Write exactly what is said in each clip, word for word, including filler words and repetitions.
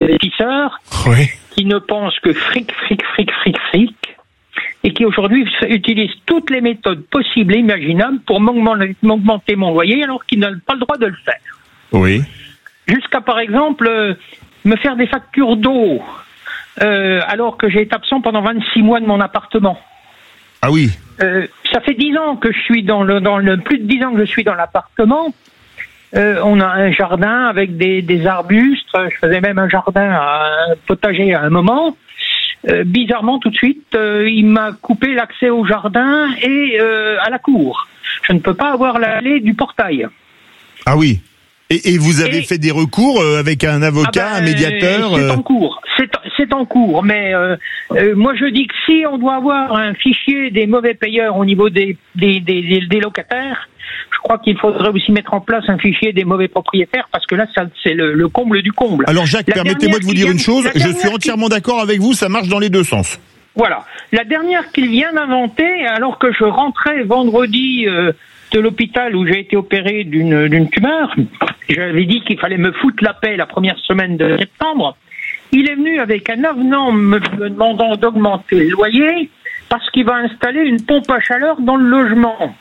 investisseurs oui. qui ne pensent que fric, fric, fric, fric, fric, et qui aujourd'hui utilisent toutes les méthodes possibles et imaginables pour m'augmenter mon loyer alors qu'ils n'ont pas le droit de le faire. Oui. Jusqu'à, par exemple, euh, me faire des factures d'eau euh, alors que j'ai été absent pendant vingt-six mois de mon appartement. Ah oui. Euh, ça fait dix ans que je suis dans le, dans le plus de dix ans que je suis dans l'appartement. Euh, on a un jardin avec des, des arbustes. Je faisais même un jardin, un potager à un moment. Euh, bizarrement, tout de suite, euh, il m'a coupé l'accès au jardin et euh, à la cour. Je ne peux pas avoir l'allée du portail. Ah oui. Et, et vous avez et, fait des recours euh, avec un avocat, ah ben, un médiateur C'est euh... en cours. C'est, c'est en cours. Mais euh, euh, moi, je dis que si on doit avoir un fichier des mauvais payeurs au niveau des, des, des, des, des locataires, je crois qu'il faudrait aussi mettre en place un fichier des mauvais propriétaires, parce que là, ça, c'est le, le comble du comble. Alors Jacques, la permettez-moi de vous dire vient, une chose, je suis entièrement qui... d'accord avec vous, ça marche dans les deux sens. Voilà. La dernière qu'il vient d'inventer, alors que je rentrais vendredi euh, de l'hôpital où j'ai été opéré d'une, d'une tumeur, j'avais dit qu'il fallait me foutre la paix la première semaine de septembre, il est venu avec un avenant me demandant d'augmenter le loyer parce qu'il va installer une pompe à chaleur dans le logement.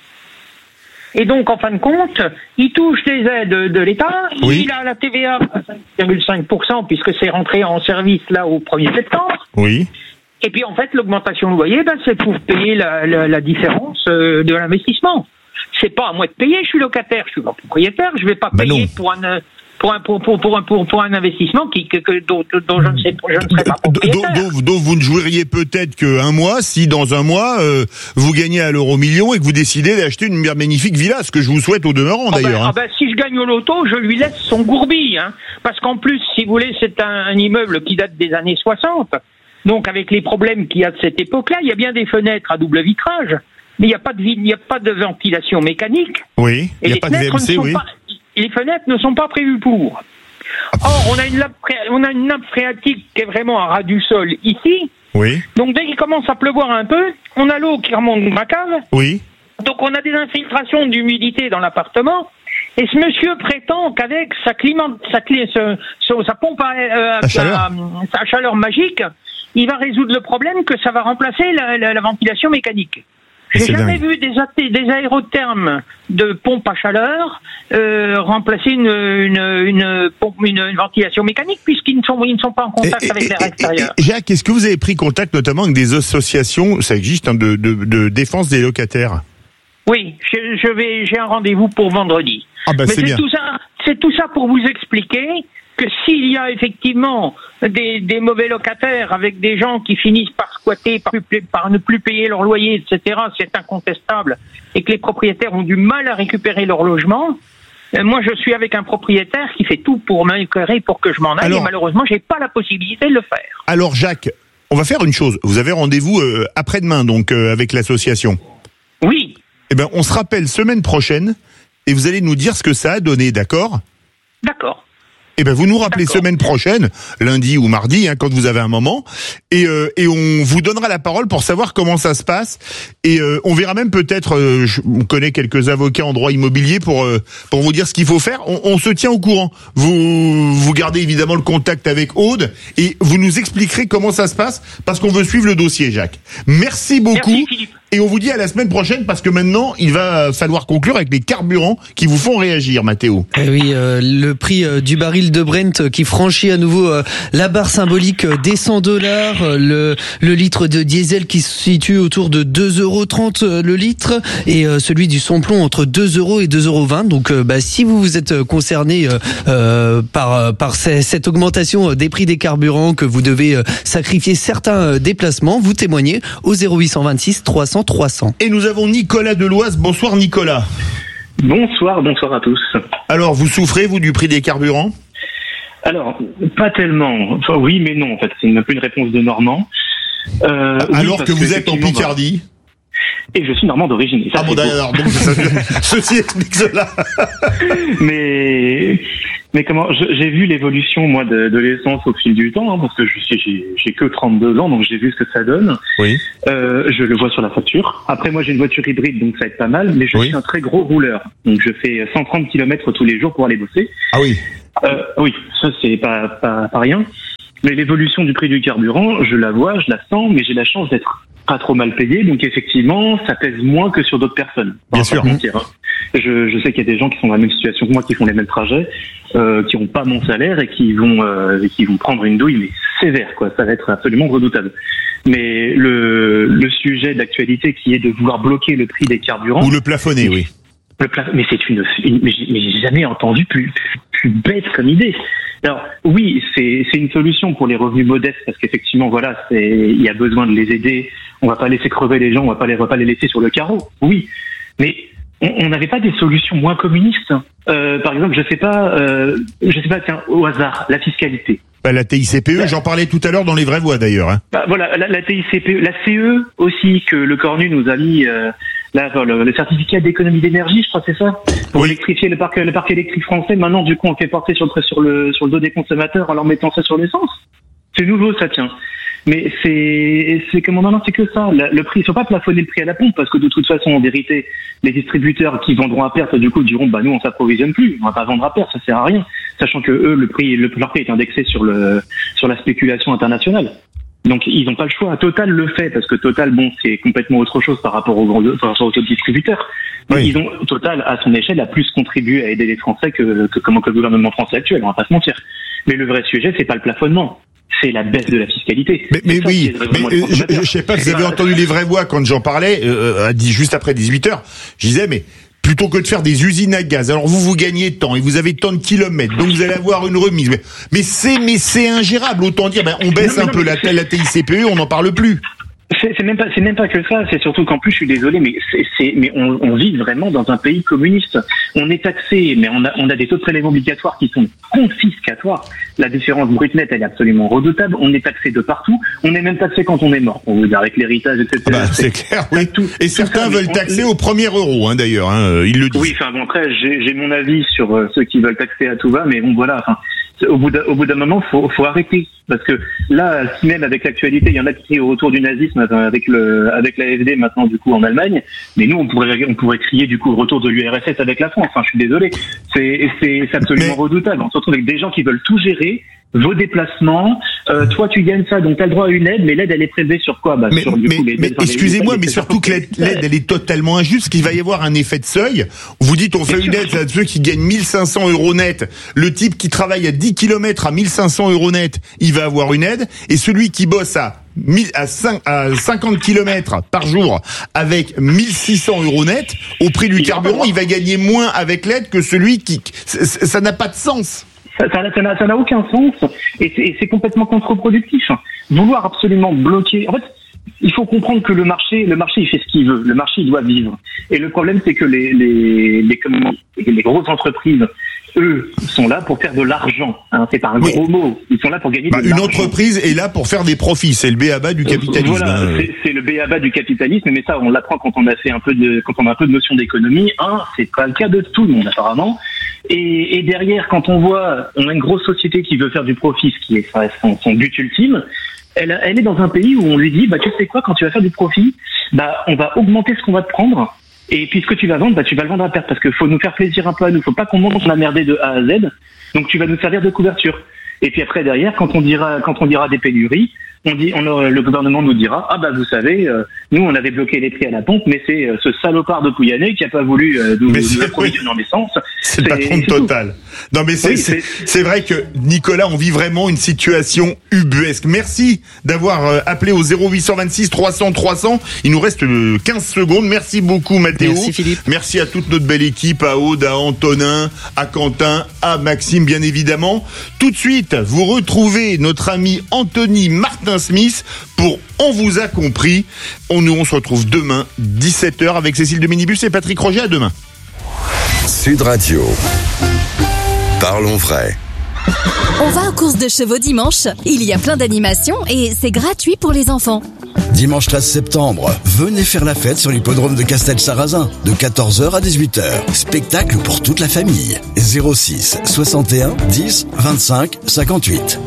Et donc, en fin de compte, il touche les aides de l'État, oui. Il a la T V A à cinq virgule cinq pour cent puisque c'est rentré en service là au premier septembre. Oui. Et puis en fait, l'augmentation de loyer, ben, c'est pour payer la, la, la différence euh, de l'investissement. C'est pas à moi de payer, je suis locataire, je suis pas propriétaire, je vais pas ben payer non. pour un... Pour un, pour, pour, pour, un, pour, pour un investissement qui, que, que, dont, dont je ne sais je ne serais pas propriétaire. Dont, dont, dont vous ne jouiriez peut-être qu'un mois si dans un mois euh, vous gagnez à l'euro million et que vous décidez d'acheter une magnifique villa, ce que je vous souhaite au demeurant ah d'ailleurs. Ben, hein. ah ben, si je gagne au loto, je lui laisse son gourbi, hein, parce qu'en plus, si vous voulez, c'est un, un immeuble qui date des années soixante. Donc avec les problèmes qu'il y a de cette époque-là, il y a bien des fenêtres à double vitrage, mais il n'y a pas de il n'y a pas de ventilation mécanique. Oui. Il n'y a pas de V M C, oui. Pas, les fenêtres ne sont pas prévues pour. Or, on a une nappe, on a une nappe phréatique qui est vraiment à ras du sol ici. Oui. Donc, dès qu'il commence à pleuvoir un peu, on a l'eau qui remonte de ma cave. Oui. Donc, on a des infiltrations d'humidité dans l'appartement. Et ce monsieur prétend qu'avec sa climat, sa, sa, sa, sa pompe à, euh, à, chaleur. À, sa chaleur magique, il va résoudre le problème que ça va remplacer la, la, la ventilation mécanique. J'ai c'est jamais dingue. vu des, des aérothermes de pompe à chaleur euh, remplacer une, une, une, pompe, une, une ventilation mécanique puisqu'ils ne sont, ils ne sont pas en contact et, avec et, l'air extérieur. Et, et, Jacques, est-ce que vous avez pris contact notamment avec des associations, ça existe, hein, de, de, de défense des locataires? Oui, je, je vais, j'ai un rendez-vous pour vendredi. Ah bah Mais c'est, c'est bien. tout ça, c'est tout ça pour vous expliquer que s'il y a effectivement des, des mauvais locataires avec des gens qui finissent par squatter, par, par ne plus payer leur loyer, et cetera, c'est incontestable, et que les propriétaires ont du mal à récupérer leur logement, euh, moi je suis avec un propriétaire qui fait tout pour m'éclairer pour que je m'en aille, alors, et malheureusement j'ai pas la possibilité de le faire. Alors Jacques, on va faire une chose, vous avez rendez-vous euh, après-demain donc euh, avec l'association. Oui. Eh ben on se rappelle semaine prochaine, et vous allez nous dire ce que ça a donné, d'accord ? D'accord. Eh ben, vous nous rappelez D'accord. semaine prochaine, lundi ou mardi, hein, quand vous avez un moment, et, euh, et on vous donnera la parole pour savoir comment ça se passe. Et euh, on verra même peut-être, euh, je, on connaît quelques avocats en droit immobilier pour euh, pour vous dire ce qu'il faut faire. On, on se tient au courant. Vous vous gardez évidemment le contact avec Aude et vous nous expliquerez comment ça se passe parce qu'on veut suivre le dossier, Jacques. Merci beaucoup. Merci, Philippe. Et on vous dit à la semaine prochaine parce que maintenant, il va falloir conclure avec les carburants qui vous font réagir, Mathéo. Eh oui, euh, le prix euh, du baril de Brent qui franchit à nouveau euh, la barre symbolique euh, des cent dollars. Euh, le, le litre de diesel qui se situe autour de deux euros trente euh, le litre. Et euh, celui du samplon entre deux euros et deux euros vingt. Donc, euh, bah, si vous vous êtes concerné euh, euh, par, par ces, cette augmentation des prix des carburants, que vous devez euh, sacrifier certains euh, déplacements, vous témoignez au zéro huit cent vingt-six trois cents trois cents. Et nous avons Nicolas Deloise. Bonsoir Nicolas. Bonsoir, bonsoir à tous. Alors, vous souffrez, vous, du prix des carburants ? Alors, pas tellement. Enfin, oui, mais non, en fait. C'est un peu une réponse de Normand. Euh, Alors oui, que vous êtes en Picardie ? Et je suis Normand d'origine. Et ça, ah bon, d'ailleurs, donc, ça, ceci explique cela. mais... Mais comment, je, j'ai vu l'évolution, moi, de, de l'essence au fil du temps, hein, parce que je suis, j'ai, j'ai que trente-deux ans, donc j'ai vu ce que ça donne. Oui. Euh, je le vois sur la facture. Après, moi, j'ai une voiture hybride, donc ça va être pas mal, mais je oui. suis un très gros rouleur. Donc je fais cent trente kilomètres tous les jours pour aller bosser. Ah oui. Euh, oui, ça, c'est pas, pas, pas rien. Mais l'évolution du prix du carburant, je la vois, je la sens, mais j'ai la chance d'être pas trop mal payé, donc effectivement, ça pèse moins que sur d'autres personnes. Bien sûr. Mentir, hein. Je, je sais qu'il y a des gens qui sont dans la même situation que moi, qui font les mêmes trajets, euh, qui n'ont pas mon salaire et qui vont, euh, et qui vont prendre une douille, mais sévère, quoi. Ça va être absolument redoutable. Mais le, le sujet d'actualité qui est de vouloir bloquer le prix des carburants. Ou le plafonner, oui. Le plafond, mais c'est une, une mais, j'ai, mais j'ai jamais entendu plus, plus bête comme idée. Alors oui, c'est, c'est une solution pour les revenus modestes parce qu'effectivement, voilà, c'est, il y a besoin de les aider. On va pas laisser crever les gens, on va pas les, on va pas les laisser sur le carreau. Oui, mais on n'avait pas des solutions moins communistes. Euh, par exemple, je sais pas, euh, je sais pas, tiens, au hasard, la fiscalité. Bah, la T I C P E, j'en parlais tout à l'heure dans les vraies voix d'ailleurs. Hein. Bah, voilà, la, la T I C P E, la C E aussi que le Cornu nous a mis. Euh, Là, le, le certificat d'économie d'énergie, je crois que c'est ça, pour oui. électrifier le parc, le parc électrique français. Maintenant, du coup, on fait porter sur le, sur le, sur le dos des consommateurs en leur mettant ça sur l'essence. C'est nouveau, ça tient. Mais c'est, c'est comment non, non, c'est que ça. Le, le prix, il faut pas plafonner le prix à la pompe parce que de toute façon, en vérité, les distributeurs qui vendront à perte, du coup, diront, bah, nous, on s'approvisionne plus. On va pas vendre à perte, ça sert à rien. Sachant que eux, le prix, le, leur prix est indexé sur le, sur la spéculation internationale. Donc ils n'ont pas le choix. Total le fait parce que Total, bon, c'est complètement autre chose par rapport aux grands, par rapport aux autres distributeurs. Oui. Ils ont Total à son échelle a plus contribué à aider les Français que que comment que le gouvernement français actuel. On va pas se mentir. Mais le vrai sujet, c'est pas le plafonnement, c'est la baisse de la fiscalité. Mais, mais oui, mais euh, je, je sais pas. Vous avez entendu les vraies voix quand j'en parlais euh, juste après dix-huit heures. Je disais mais. Plutôt que de faire des usines à gaz, alors vous vous gagnez tant et vous avez tant de kilomètres, donc vous allez avoir une remise. Mais, mais c'est mais c'est ingérable. Autant dire, ben on baisse non, un non, peu la, la T I C P E, on n'en parle plus. C'est, c'est même pas, c'est même pas que ça. C'est surtout qu'en plus, je suis désolé, mais c'est, c'est mais on, on vit vraiment dans un pays communiste. On est taxé, mais on a, on a des taux de prélèvement obligatoires qui sont confiscatoires. La différence brute nette, elle est absolument redoutable. On est taxé de partout. On est même taxé quand on est mort. On veut dire avec l'héritage, et cetera. Ah bah, c'est, c'est clair. Oui. Tout, et tout certains ça, veulent on, taxer on, au premier euro, hein, d'ailleurs. Hein, ils le disent. Oui, enfin bon, après, j'ai, j'ai mon avis sur euh, ceux qui veulent taxer à tout va, mais bon, voilà. Enfin, au bout d'un, au bout d'un moment, faut, faut arrêter. Parce que là, si même avec l'actualité, il y en a qui crient au retour du nazisme avec le, avec l'A F D maintenant, du coup, en Allemagne. Mais nous, on pourrait, on pourrait crier, du coup, au retour de l'U R S S avec la France. Enfin, je suis désolé. C'est, c'est, c'est absolument mais... redoutable. On se retrouve avec des gens qui veulent tout gérer. Vos déplacements, euh, toi tu gagnes ça, donc tu as le droit à une aide, mais l'aide elle est prélevée sur quoi bah, mais, sur, du mais, coup, les, mais les, excusez-moi, les, les, mais surtout que l'aide, l'aide elle est totalement injuste, parce qu'il va y avoir un effet de seuil. Vous dites on fait une aide à ceux qui gagnent mille cinq cents euros net. Le type qui travaille à dix kilomètres à mille cinq cents euros net, il va avoir une aide, et celui qui bosse à à cinquante kilomètres par jour avec mille six cents euros net, au prix du carburant, il va gagner moins avec l'aide que celui qui... Ça, ça n'a pas de sens. Ça, ça, ça, n'a, ça n'a aucun sens et c'est, et c'est complètement contre-productif. Vouloir absolument bloquer... En fait, il faut comprendre que le marché, le marché, il fait ce qu'il veut. Le marché, il doit vivre. Et le problème, c'est que les, les, les, comment, les grosses entreprises, eux, sont là pour faire de l'argent. Hein, c'est pas un gros oui. mot. Ils sont là pour gagner bah, de une l'argent. Une entreprise est là pour faire des profits. C'est le b a ba du capitalisme. Voilà, hein. c'est, c'est le b a ba du capitalisme. Mais ça, on l'apprend quand on a fait un peu de, quand on a un peu de notion d'économie. Un, c'est pas le cas de tout le monde, apparemment. Et, et derrière, quand on voit, on a une grosse société qui veut faire du profit, ce qui est son, son but ultime. Elle, elle est dans un pays où on lui dit, bah, tu sais quoi, quand tu vas faire du profit, bah, on va augmenter ce qu'on va te prendre. Et puis, ce que tu vas vendre, bah, tu vas le vendre à perte parce qu'il faut nous faire plaisir un peu à nous. Faut pas qu'on monte on a merdé de A à Z. Donc, tu vas nous servir de couverture. Et puis après, derrière, quand on dira, quand on dira des pénuries, on dit, on a, le gouvernement nous dira, ah bah vous savez, euh, nous on avait bloqué les prix à la pompe, mais c'est euh, ce salopard de Pouyanné qui a pas voulu euh, nous, nous approvisionner en essence. C'est le patron de Total. Non mais c'est, oui, c'est, c'est, c'est vrai que Nicolas, on vit vraiment une situation ubuesque. Merci d'avoir euh, appelé au zéro huit cent vingt-six trois cents trois cents. Il nous reste euh, quinze secondes. Merci beaucoup Mathéo. Merci Philippe. Merci à toute notre belle équipe, à Aude, à Antonin, à Quentin, à Maxime bien évidemment. Tout de suite, vous retrouvez notre ami Anthony Martin Smith pour On vous a compris. On, nous, on se retrouve demain, dix-sept heures, avec Cécile de Minibus et Patrick Roger. À demain. Sud Radio. Parlons vrai. On va aux courses de chevaux dimanche. Il y a plein d'animations et c'est gratuit pour les enfants. Dimanche treize septembre, venez faire la fête sur l'hippodrome de Castel-Sarrazin de quatorze heures à dix-huit heures. Spectacle pour toute la famille. zéro six soixante et un dix vingt-cinq cinquante-huit.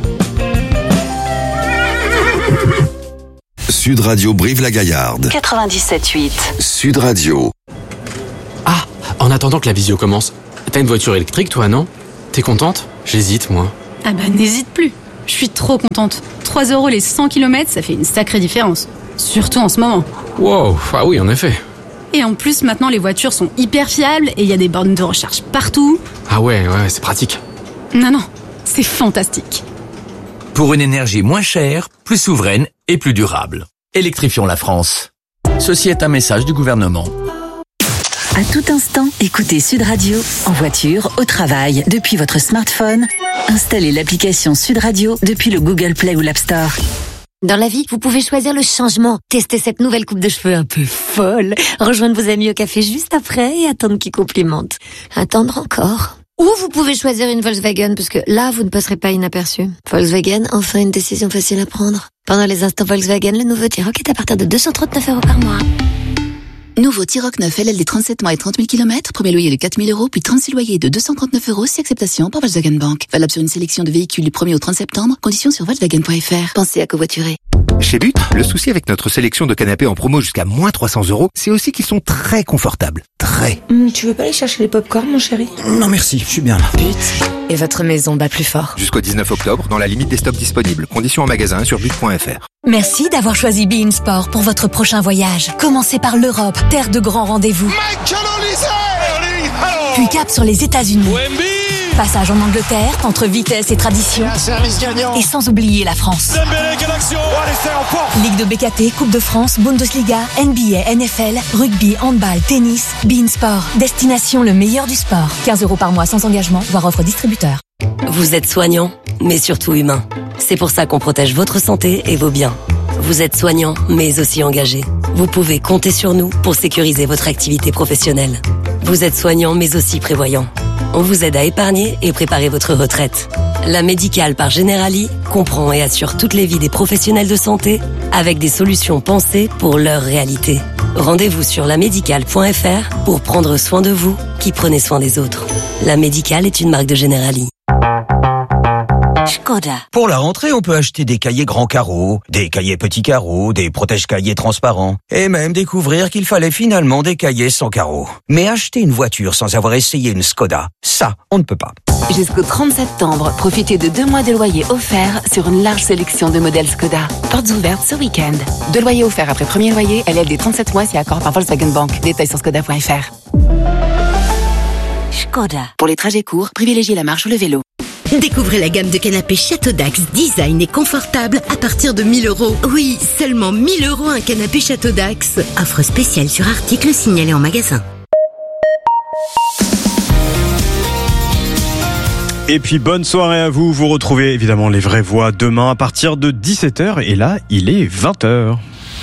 Sud Radio Brive-la-Gaillarde. quatre-vingt-dix-sept huit. Sud Radio. Ah, en attendant que la visio commence, t'as une voiture électrique toi, non ? T'es contente ? J'hésite, moi. Ah bah n'hésite plus. Je suis trop contente. trois euros les cent kilomètres, ça fait une sacrée différence. Surtout en ce moment. Wow, ah oui, en effet. Et en plus, maintenant, les voitures sont hyper fiables et il y a des bornes de recharge partout. Ah ouais, ouais, c'est pratique. Non, non, c'est fantastique. Pour une énergie moins chère, plus souveraine et plus durable. Électrifions la France. Ceci est un message du gouvernement. À tout instant, écoutez Sud Radio, en voiture, au travail, depuis votre smartphone. Installez l'application Sud Radio depuis le Google Play ou l'App Store. Dans la vie, vous pouvez choisir le changement. Tester cette nouvelle coupe de cheveux un peu folle. Rejoindre vos amis au café juste après et attendre qu'ils complimentent. Attendre encore. Ou vous pouvez choisir une Volkswagen, parce que là, vous ne passerez pas inaperçu. Volkswagen, enfin une décision facile à prendre. Pendant les instants Volkswagen, le nouveau T-Roc est à partir de deux cent trente-neuf euros par mois. Nouveau T-Roc neuf L L D trente-sept mois et trente mille kilomètres, premier loyer de quatre mille euros, puis trente-six loyers de deux cent trente-neuf euros, si acceptation par Volkswagen Bank. Valable sur une sélection de véhicules du premier au trente septembre, conditions sur Volkswagen point F R. Pensez à covoiturer. Chez But, le souci avec notre sélection de canapés en promo jusqu'à moins trois cents euros, c'est aussi qu'ils sont très confortables. Très. Mmh, tu veux pas aller chercher les pop-corn, mon chéri? Non merci, je suis bien là. But. Et votre maison bat plus fort. Jusqu'au dix-neuf octobre, dans la limite des stocks disponibles. Conditions en magasin sur but point F R. Merci d'avoir choisi Be In Sport pour votre prochain voyage. Commencez par l'Europe, terre de grands rendez-vous. Puis cap sur les États-Unis. Passage en Angleterre, entre vitesse et tradition. Et sans oublier la France. Ligue de B K T, Coupe de France, Bundesliga, N B A, N F L, rugby, handball, tennis, Be In Sport. Destination le meilleur du sport. quinze euros par mois sans engagement, voire offre distributeur. Vous êtes soignant, mais surtout humain. C'est pour ça qu'on protège votre santé et vos biens. Vous êtes soignant, mais aussi engagé. Vous pouvez compter sur nous pour sécuriser votre activité professionnelle. Vous êtes soignant, mais aussi prévoyant. On vous aide à épargner et préparer votre retraite. La Médicale par Generali comprend et assure toutes les vies des professionnels de santé avec des solutions pensées pour leur réalité. Rendez-vous sur la médicale point F R pour prendre soin de vous qui prenez soin des autres. La Médicale est une marque de Generali. Skoda. Pour la rentrée, on peut acheter des cahiers grands carreaux, des cahiers petits carreaux, des protège-cahiers transparents, et même découvrir qu'il fallait finalement des cahiers sans carreaux. Mais acheter une voiture sans avoir essayé une Skoda, ça, on ne peut pas. Jusqu'au trente septembre, profitez de deux mois de loyer offerts sur une large sélection de modèles Skoda. Portes ouvertes ce week-end. Deux loyers offerts après premier loyer, L L D trente-sept mois si accord par Volkswagen Bank. Détails sur skoda point F R. Skoda. Pour les trajets courts, privilégiez la marche ou le vélo. Découvrez la gamme de canapés Château Dax, design et confortable à partir de mille euros. Oui, seulement mille euros un canapé Château Dax. Offre spéciale sur article signalé en magasin. Et puis bonne soirée à vous. Vous retrouvez évidemment les vraies voix demain à partir de dix-sept heures. Et là, il est vingt heures.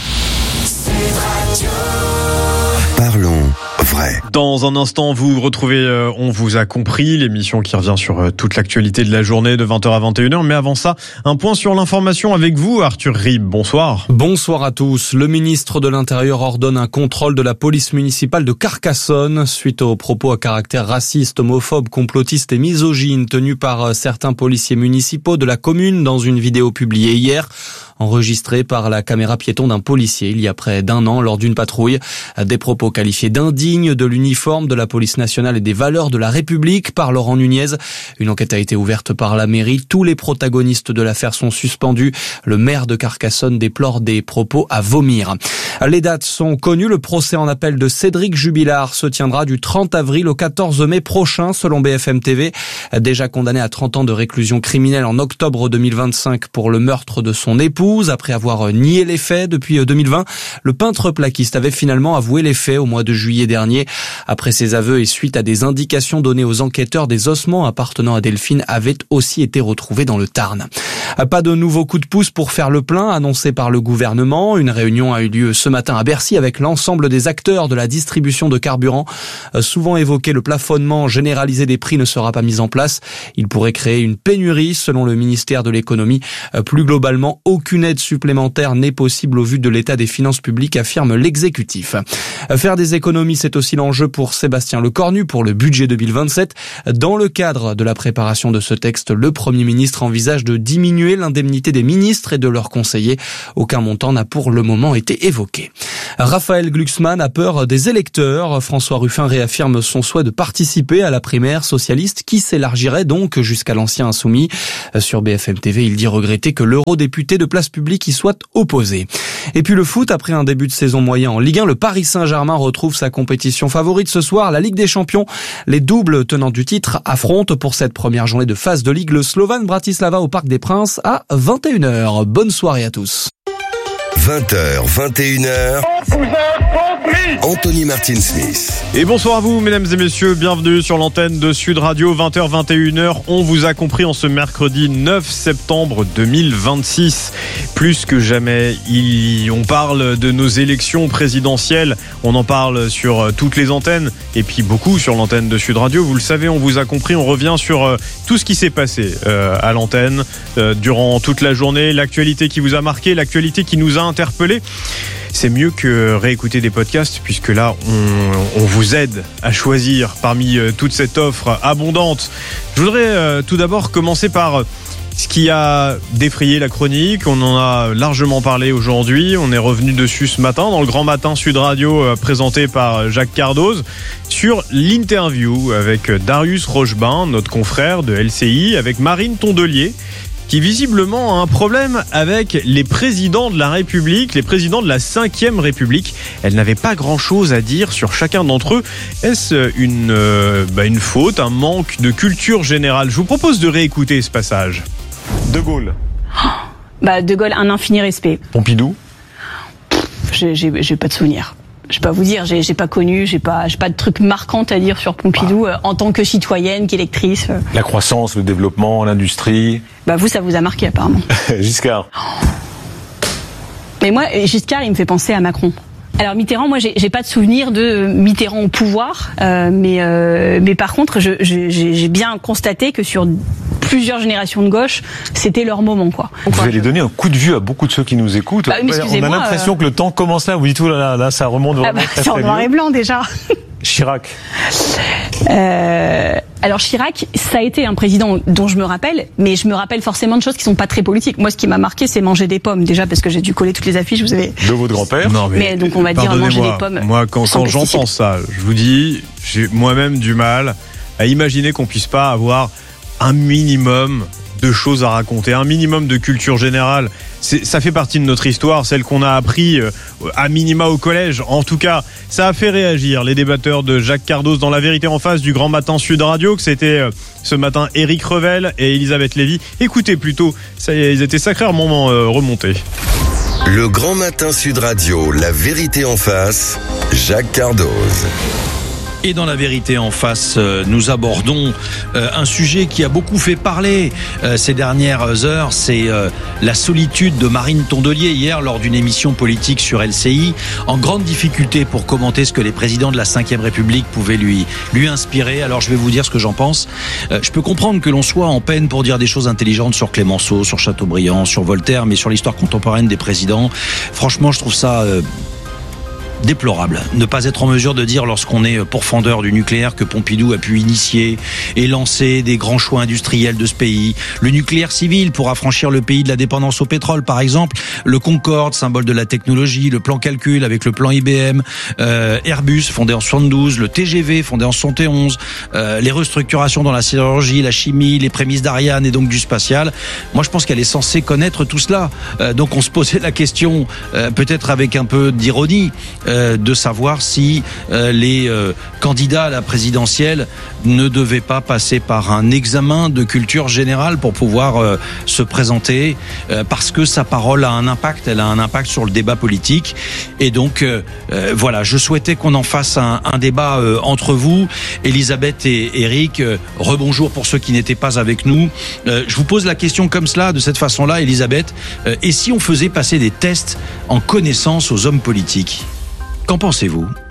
Parlons vrai. Dans un instant, vous retrouvez euh, On vous a compris, l'émission qui revient sur euh, toute l'actualité de la journée de vingt heures à vingt et une heures. Mais avant ça, un point sur l'information avec vous, Arthur Rib. Bonsoir. Bonsoir à tous. Le ministre de l'Intérieur ordonne un contrôle de la police municipale de Carcassonne suite aux propos à caractère raciste, homophobe, complotiste et misogyne tenus par certains policiers municipaux de la commune dans une vidéo publiée hier, enregistrée par la caméra piéton d'un policier il y a près d'un an lors d'une patrouille. Des propos qualifiés d'indignes de l'uniforme de la police nationale et des valeurs de la République par Laurent Nunez. Une enquête a été ouverte par la mairie. Tous les protagonistes de l'affaire sont suspendus. Le maire de Carcassonne déplore des propos à vomir. Les dates sont connues. Le procès en appel de Cédric Jubilard se tiendra du trente avril au quatorze mai prochain, selon B F M T V. Déjà condamné à trente ans de réclusion criminelle en octobre deux mille vingt-cinq pour le meurtre de son épouse, après avoir nié les faits depuis deux mille vingt, le peintre plaquiste avait finalement avoué les faits au mois de juillet dernier. Après ses aveux et suite à des indications données aux enquêteurs, des ossements appartenant à Delphine avaient aussi été retrouvés dans le Tarn. Pas de nouveau coup de pouce pour faire le plein annoncé par le gouvernement. Une réunion a eu lieu ce matin à Bercy avec l'ensemble des acteurs de la distribution de carburant. Souvent évoqué, le plafonnement généralisé des prix ne sera pas mis en place. Il pourrait créer une pénurie selon le ministère de l'économie. Plus globalement, aucune aucune aide supplémentaire n'est possible au vu de l'état des finances publiques, affirme l'exécutif. Faire des économies, c'est aussi l'enjeu pour Sébastien Lecornu pour le budget deux mille vingt-sept. Dans le cadre de la préparation de ce texte, le Premier ministre envisage de diminuer l'indemnité des ministres et de leurs conseillers. Aucun montant n'a pour le moment été évoqué. Raphaël Glucksmann a peur des électeurs. François Ruffin réaffirme son souhait de participer à la primaire socialiste qui s'élargirait donc jusqu'à l'ancien insoumis. Sur B F M T V, il dit regretter que l'eurodéputé de Place Publique y soit opposé. Et puis le foot, après un début de saison moyen en Ligue un, le Paris Saint-Germain retrouve sa compétition favorite ce soir, la Ligue des Champions. Les doubles tenants du titre affrontent pour cette première journée de phase de Ligue le Slovan Bratislava au Parc des Princes à vingt et une heures. Bonne soirée à tous. vingt heures, vingt et une heures. Anthony Martin-Smith. Et bonsoir à vous, mesdames et messieurs. Bienvenue sur l'antenne de Sud Radio. vingt heures, vingt et une heures. On vous a compris en ce mercredi neuf septembre deux mille vingt-six. Plus que jamais, il, on parle de nos élections présidentielles. On en parle sur toutes les antennes et puis beaucoup sur l'antenne de Sud Radio. Vous le savez, on vous a compris. On revient sur tout ce qui s'est passé euh, à l'antenne euh, durant toute la journée. L'actualité qui vous a marqué, l'actualité qui nous a interpellés. C'est mieux que réécouter des podcasts puisque là, on, on vous aide à choisir parmi euh, toute cette offre abondante. Je voudrais euh, tout d'abord commencer par ce qui a défrayé la chronique. On en a largement parlé aujourd'hui. On est revenu dessus ce matin dans le Grand Matin Sud Radio euh, présenté par Jacques Cardoz sur l'interview avec Darius Rochebain, notre confrère de L C I, avec Marine Tondelier, qui visiblement a un problème avec les présidents de la République, les présidents de la cinquième République. Elle n'avait pas grand-chose à dire sur chacun d'entre eux. Est-ce une, euh, bah une faute, un manque de culture générale ? Je vous propose de réécouter ce passage. De Gaulle. Oh, bah De Gaulle, un infini respect. Pompidou. J'ai, j'ai, j'ai pas de souvenir. Je vais pas vous dire, j'ai, j'ai pas connu, j'ai pas, j'ai pas de trucs marquants à dire sur Pompidou ah. euh, en tant que citoyenne, qu'électrice. Euh. La croissance, le développement, l'industrie. Bah vous, ça vous a marqué apparemment. Giscard. Mais moi, Giscard, il me fait penser à Macron. Alors Mitterrand, moi, j'ai, j'ai pas de souvenir de Mitterrand au pouvoir, euh, mais euh, mais par contre, je, je, j'ai bien constaté que sur plusieurs générations de gauche, c'était leur moment, quoi. Vous quoi, allez je... donner un coup de vue à beaucoup de ceux qui nous écoutent. Bah, mais on a l'impression euh... que le temps commence là. Vous dites tout là, là, là, ça remonte vraiment. Ah bah, très, c'est en noir et blanc déjà. Chirac. Euh, alors Chirac, ça a été un président dont je me rappelle, mais je me rappelle forcément de choses qui sont pas très politiques. Moi, ce qui m'a marqué, c'est manger des pommes, déjà parce que j'ai dû coller toutes les affiches. Vous avez. De votre grand-père. Non mais. mais donc on va dire manger des pommes. Moi, quand, quand j'entends ça, je vous dis, j'ai moi-même du mal à imaginer qu'on puisse pas avoir un minimum de choses à raconter, un minimum de culture générale. C'est, ça fait partie de notre histoire, celle qu'on a appris euh, à minima au collège. En tout cas, ça a fait réagir les débatteurs de Jacques Cardoz dans La Vérité en face du Grand Matin Sud Radio, que c'était euh, ce matin Éric Revel et Elisabeth Lévy. Écoutez plutôt, ça, ils étaient sacrément euh, remontés. Le Grand Matin Sud Radio, La Vérité en face, Jacques Cardoz. Et dans La Vérité en face, euh, nous abordons euh, un sujet qui a beaucoup fait parler euh, ces dernières heures, c'est euh, la solitude de Marine Tondelier hier lors d'une émission politique sur L C I, en grande difficulté pour commenter ce que les présidents de la cinquième République pouvaient lui, lui inspirer. Alors je vais vous dire ce que j'en pense. Euh, je peux comprendre que l'on soit en peine pour dire des choses intelligentes sur Clémenceau, sur Chateaubriand, sur Voltaire, mais sur l'histoire contemporaine des présidents, franchement je trouve ça... Euh, déplorable. Ne pas être en mesure de dire lorsqu'on est pourfendeur du nucléaire que Pompidou a pu initier et lancer des grands choix industriels de ce pays. Le nucléaire civil pour affranchir le pays de la dépendance au pétrole, par exemple. Le Concorde, symbole de la technologie. Le plan calcul avec le plan I B M. Euh, Airbus, fondé en soixante-douze. Le T G V, fondé en soixante et onze. Euh, les restructurations dans la sidérurgie, la chimie, les prémices d'Ariane et donc du spatial. Moi, je pense qu'elle est censée connaître tout cela. Euh, donc, on se posait la question, euh, peut-être avec un peu d'ironie, de savoir si euh, les euh, candidats à la présidentielle ne devaient pas passer par un examen de culture générale pour pouvoir euh, se présenter, euh, parce que sa parole a un impact, elle a un impact sur le débat politique. Et donc, euh, euh, voilà, je souhaitais qu'on en fasse un, un débat euh, entre vous, Elisabeth et Eric. Euh, rebonjour pour ceux qui n'étaient pas avec nous. Euh, je vous pose la question comme cela, de cette façon-là, Elisabeth. Euh, et si on faisait passer des tests en connaissance aux hommes politiques ? Qu'en pensez-vous ?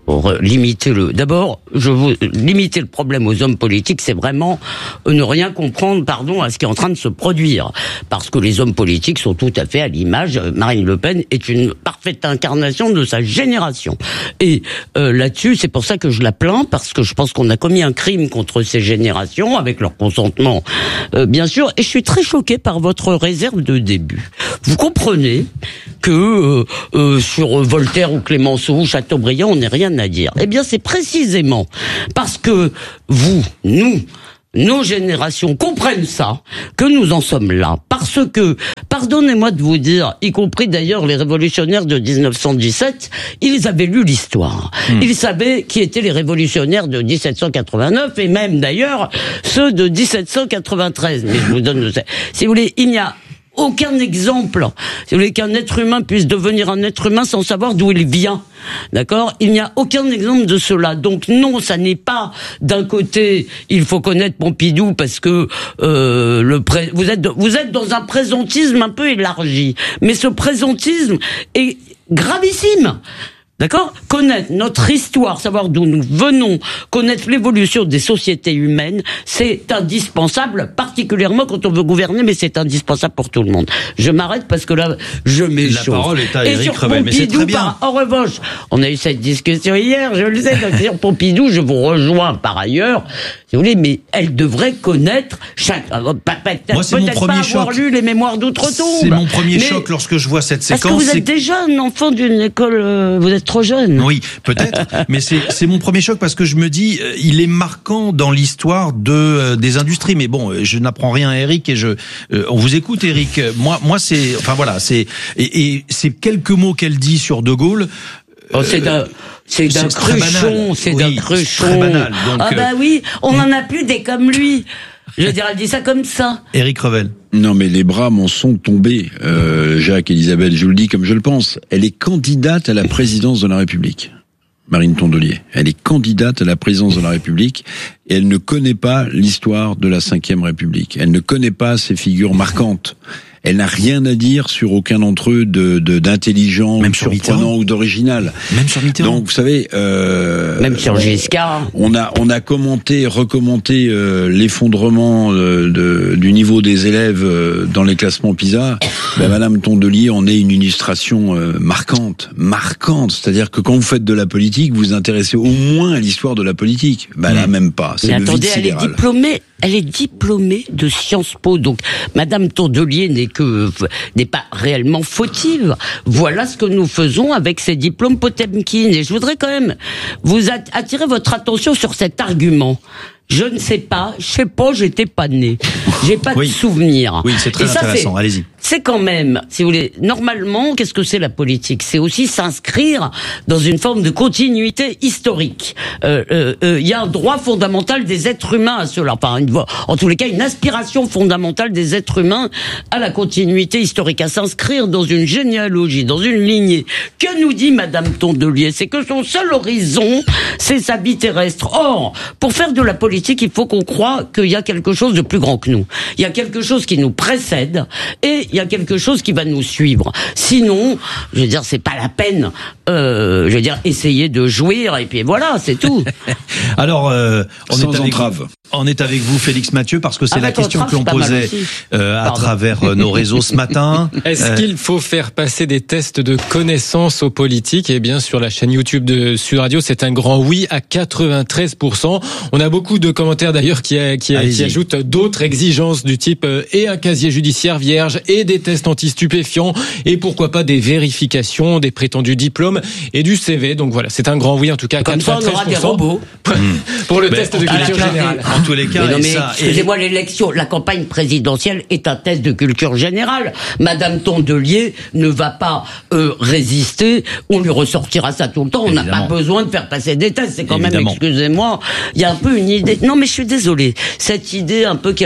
pour limiter le. D'abord, je veux limiter le problème aux hommes politiques, c'est vraiment ne rien comprendre, pardon, à ce qui est en train de se produire, parce que les hommes politiques sont tout à fait à l'image. Marine Le Pen est une parfaite incarnation de sa génération, et euh, là-dessus, c'est pour ça que je la plains, parce que je pense qu'on a commis un crime contre ces générations avec leur consentement, euh, bien sûr. Et je suis très choquée par votre réserve de début. Vous comprenez que euh, euh, sur Voltaire ou Clémenceau ou Chateaubriand, on n'est rien à dire. Eh bien, c'est précisément parce que vous, nous, nos générations comprennent ça, que nous en sommes là. Parce que, pardonnez-moi de vous dire, y compris d'ailleurs les révolutionnaires de dix-neuf cent dix-sept, ils avaient lu l'histoire. Mmh. Ils savaient qui étaient les révolutionnaires de dix-sept cent quatre-vingt-neuf et même d'ailleurs ceux de dix-sept cent quatre-vingt-treize. Mais je vous donne, si vous voulez, il n'y a aucun exemple, si vous voulez, qu'un être humain puisse devenir un être humain sans savoir d'où il vient. D'accord ? Il n'y a aucun exemple de cela. Donc non, ça n'est pas d'un côté, il faut connaître Pompidou parce que euh, le pré- vous êtes vous êtes dans un présentisme un peu élargi. Mais ce présentisme est gravissime. D'accord ? Connaître notre histoire, savoir d'où nous venons, connaître l'évolution des sociétés humaines, c'est indispensable, particulièrement quand on veut gouverner, mais c'est indispensable pour tout le monde. Je m'arrête parce que là, je m'échauffe. La parole est à Et Éric sur Revel, mais c'est très bien. Par, en revanche, on a eu cette discussion hier, je le sais, donc sur Pompidou, je vous rejoins par ailleurs, si vous voulez, mais elle devrait connaître chaque, euh, peut-être, Moi, c'est mon peut-être premier pas choc. avoir lu les mémoires d'outre-tombe. C'est mon premier mais, choc lorsque je vois cette parce séquence. que vous c'est... êtes déjà un enfant d'une école, euh, vous êtes trop jeune. Oui, peut-être, mais c'est c'est mon premier choc parce que je me dis, euh, il est marquant dans l'histoire de euh, des industries. Mais bon, je n'apprends rien à Eric et je, euh, on vous écoute, Eric. Moi, moi, c'est, enfin voilà, c'est et, et c'est quelques mots qu'elle dit sur De Gaulle. Oh, c'est d'un, c'est d'un cruchon, c'est d'un cruchon. C'est très banal. Donc, ah bah oui, on n'en a plus des comme lui. Je veux dire, elle dit ça comme ça. Éric Revel. Non, mais les bras m'en sont tombés, euh, Jacques, Elisabeth, je vous le dis comme je le pense. Elle est candidate à la présidence de la République. Marine Tondelier. Elle est candidate à la présidence de la République et elle ne connaît pas l'histoire de la Cinquième République. Elle ne connaît pas ces figures marquantes. Elle n'a rien à dire sur aucun d'entre eux de, de d'intelligent, même ou surprenant ou d'original. Même sur Mitterrand. Donc vous savez, euh, même sur Giscard. On a on a commenté, recommandé euh, l'effondrement euh, de, du niveau des élèves euh, dans les classements PISA. Ben, Madame Tondelier en est une illustration euh, marquante, marquante. C'est-à-dire que quand vous faites de la politique, vous vous intéressez au moins à l'histoire de la politique. Ben là même pas. C'est Mais le attendez, vide elle est sidéral. diplômée. Elle est diplômée de Sciences Po, donc Madame Tondelier n'est que n'est pas réellement fautive. Voilà ce que nous faisons avec ces diplômes Potemkin. Et je voudrais quand même vous attirer votre attention sur cet argument. Je ne sais pas, je sais pas, j'étais pas né. J'ai pas oui. de souvenir. Oui, c'est très Et ça, intéressant. c'est, Allez-y. C'est quand même, si vous voulez, normalement, qu'est-ce que c'est la politique ? C'est aussi s'inscrire dans une forme de continuité historique. Il euh, euh, euh, y a un droit fondamental des êtres humains à cela. Enfin, une, en tous les cas, une aspiration fondamentale des êtres humains à la continuité historique, à s'inscrire dans une généalogie, dans une lignée. Que nous dit Madame Tondelier ? C'est que son seul horizon, c'est sa vie terrestre. Or, pour faire de la politique, il faut qu'on croie qu'il y a quelque chose de plus grand que nous. Il y a quelque chose qui nous précède et il y a quelque chose qui va nous suivre. Sinon, je veux dire, c'est pas la peine, euh, je veux dire, essayer de jouir et puis voilà, c'est tout. Alors, euh, on, Sans est avec entrave. vous, on est avec vous, Félix Mathieu, parce que c'est Avec la question entrave, que l'on c'est pas mal posait aussi. euh, à Pardon. travers euh, nos réseaux ce matin. Est-ce Euh, qu'il faut faire passer des tests de connaissances aux politiques ? Eh bien, sur la chaîne YouTube de Sud Radio, c'est un grand oui à quatre-vingt-treize pour cent. On a beaucoup de commentaires d'ailleurs qui, qui, qui ajoutent d'autres exigences du type euh, et un casier judiciaire vierge et des tests anti-stupéfiants et pourquoi pas des vérifications des prétendus diplômes et du C V. Donc voilà, c'est un grand oui en tout cas à Comme ça, on aura des quatre-vingt-treize pour cent robots. pour le Mais test de en- culture à la générale. En tous les cas, Mais non, et mais ça, et- excusez-moi, l'élection, la campagne présidentielle est un test de culture générale. Madame Tondelier ne va pas euh, résister. On lui ressortira ça tout le temps. On n'a pas Évidemment. besoin de faire passer des tests. C'est quand Évidemment. même, excusez-moi, il y a un peu une idée. Non, mais je suis désolé. Cette idée un peu qui a l'air de bon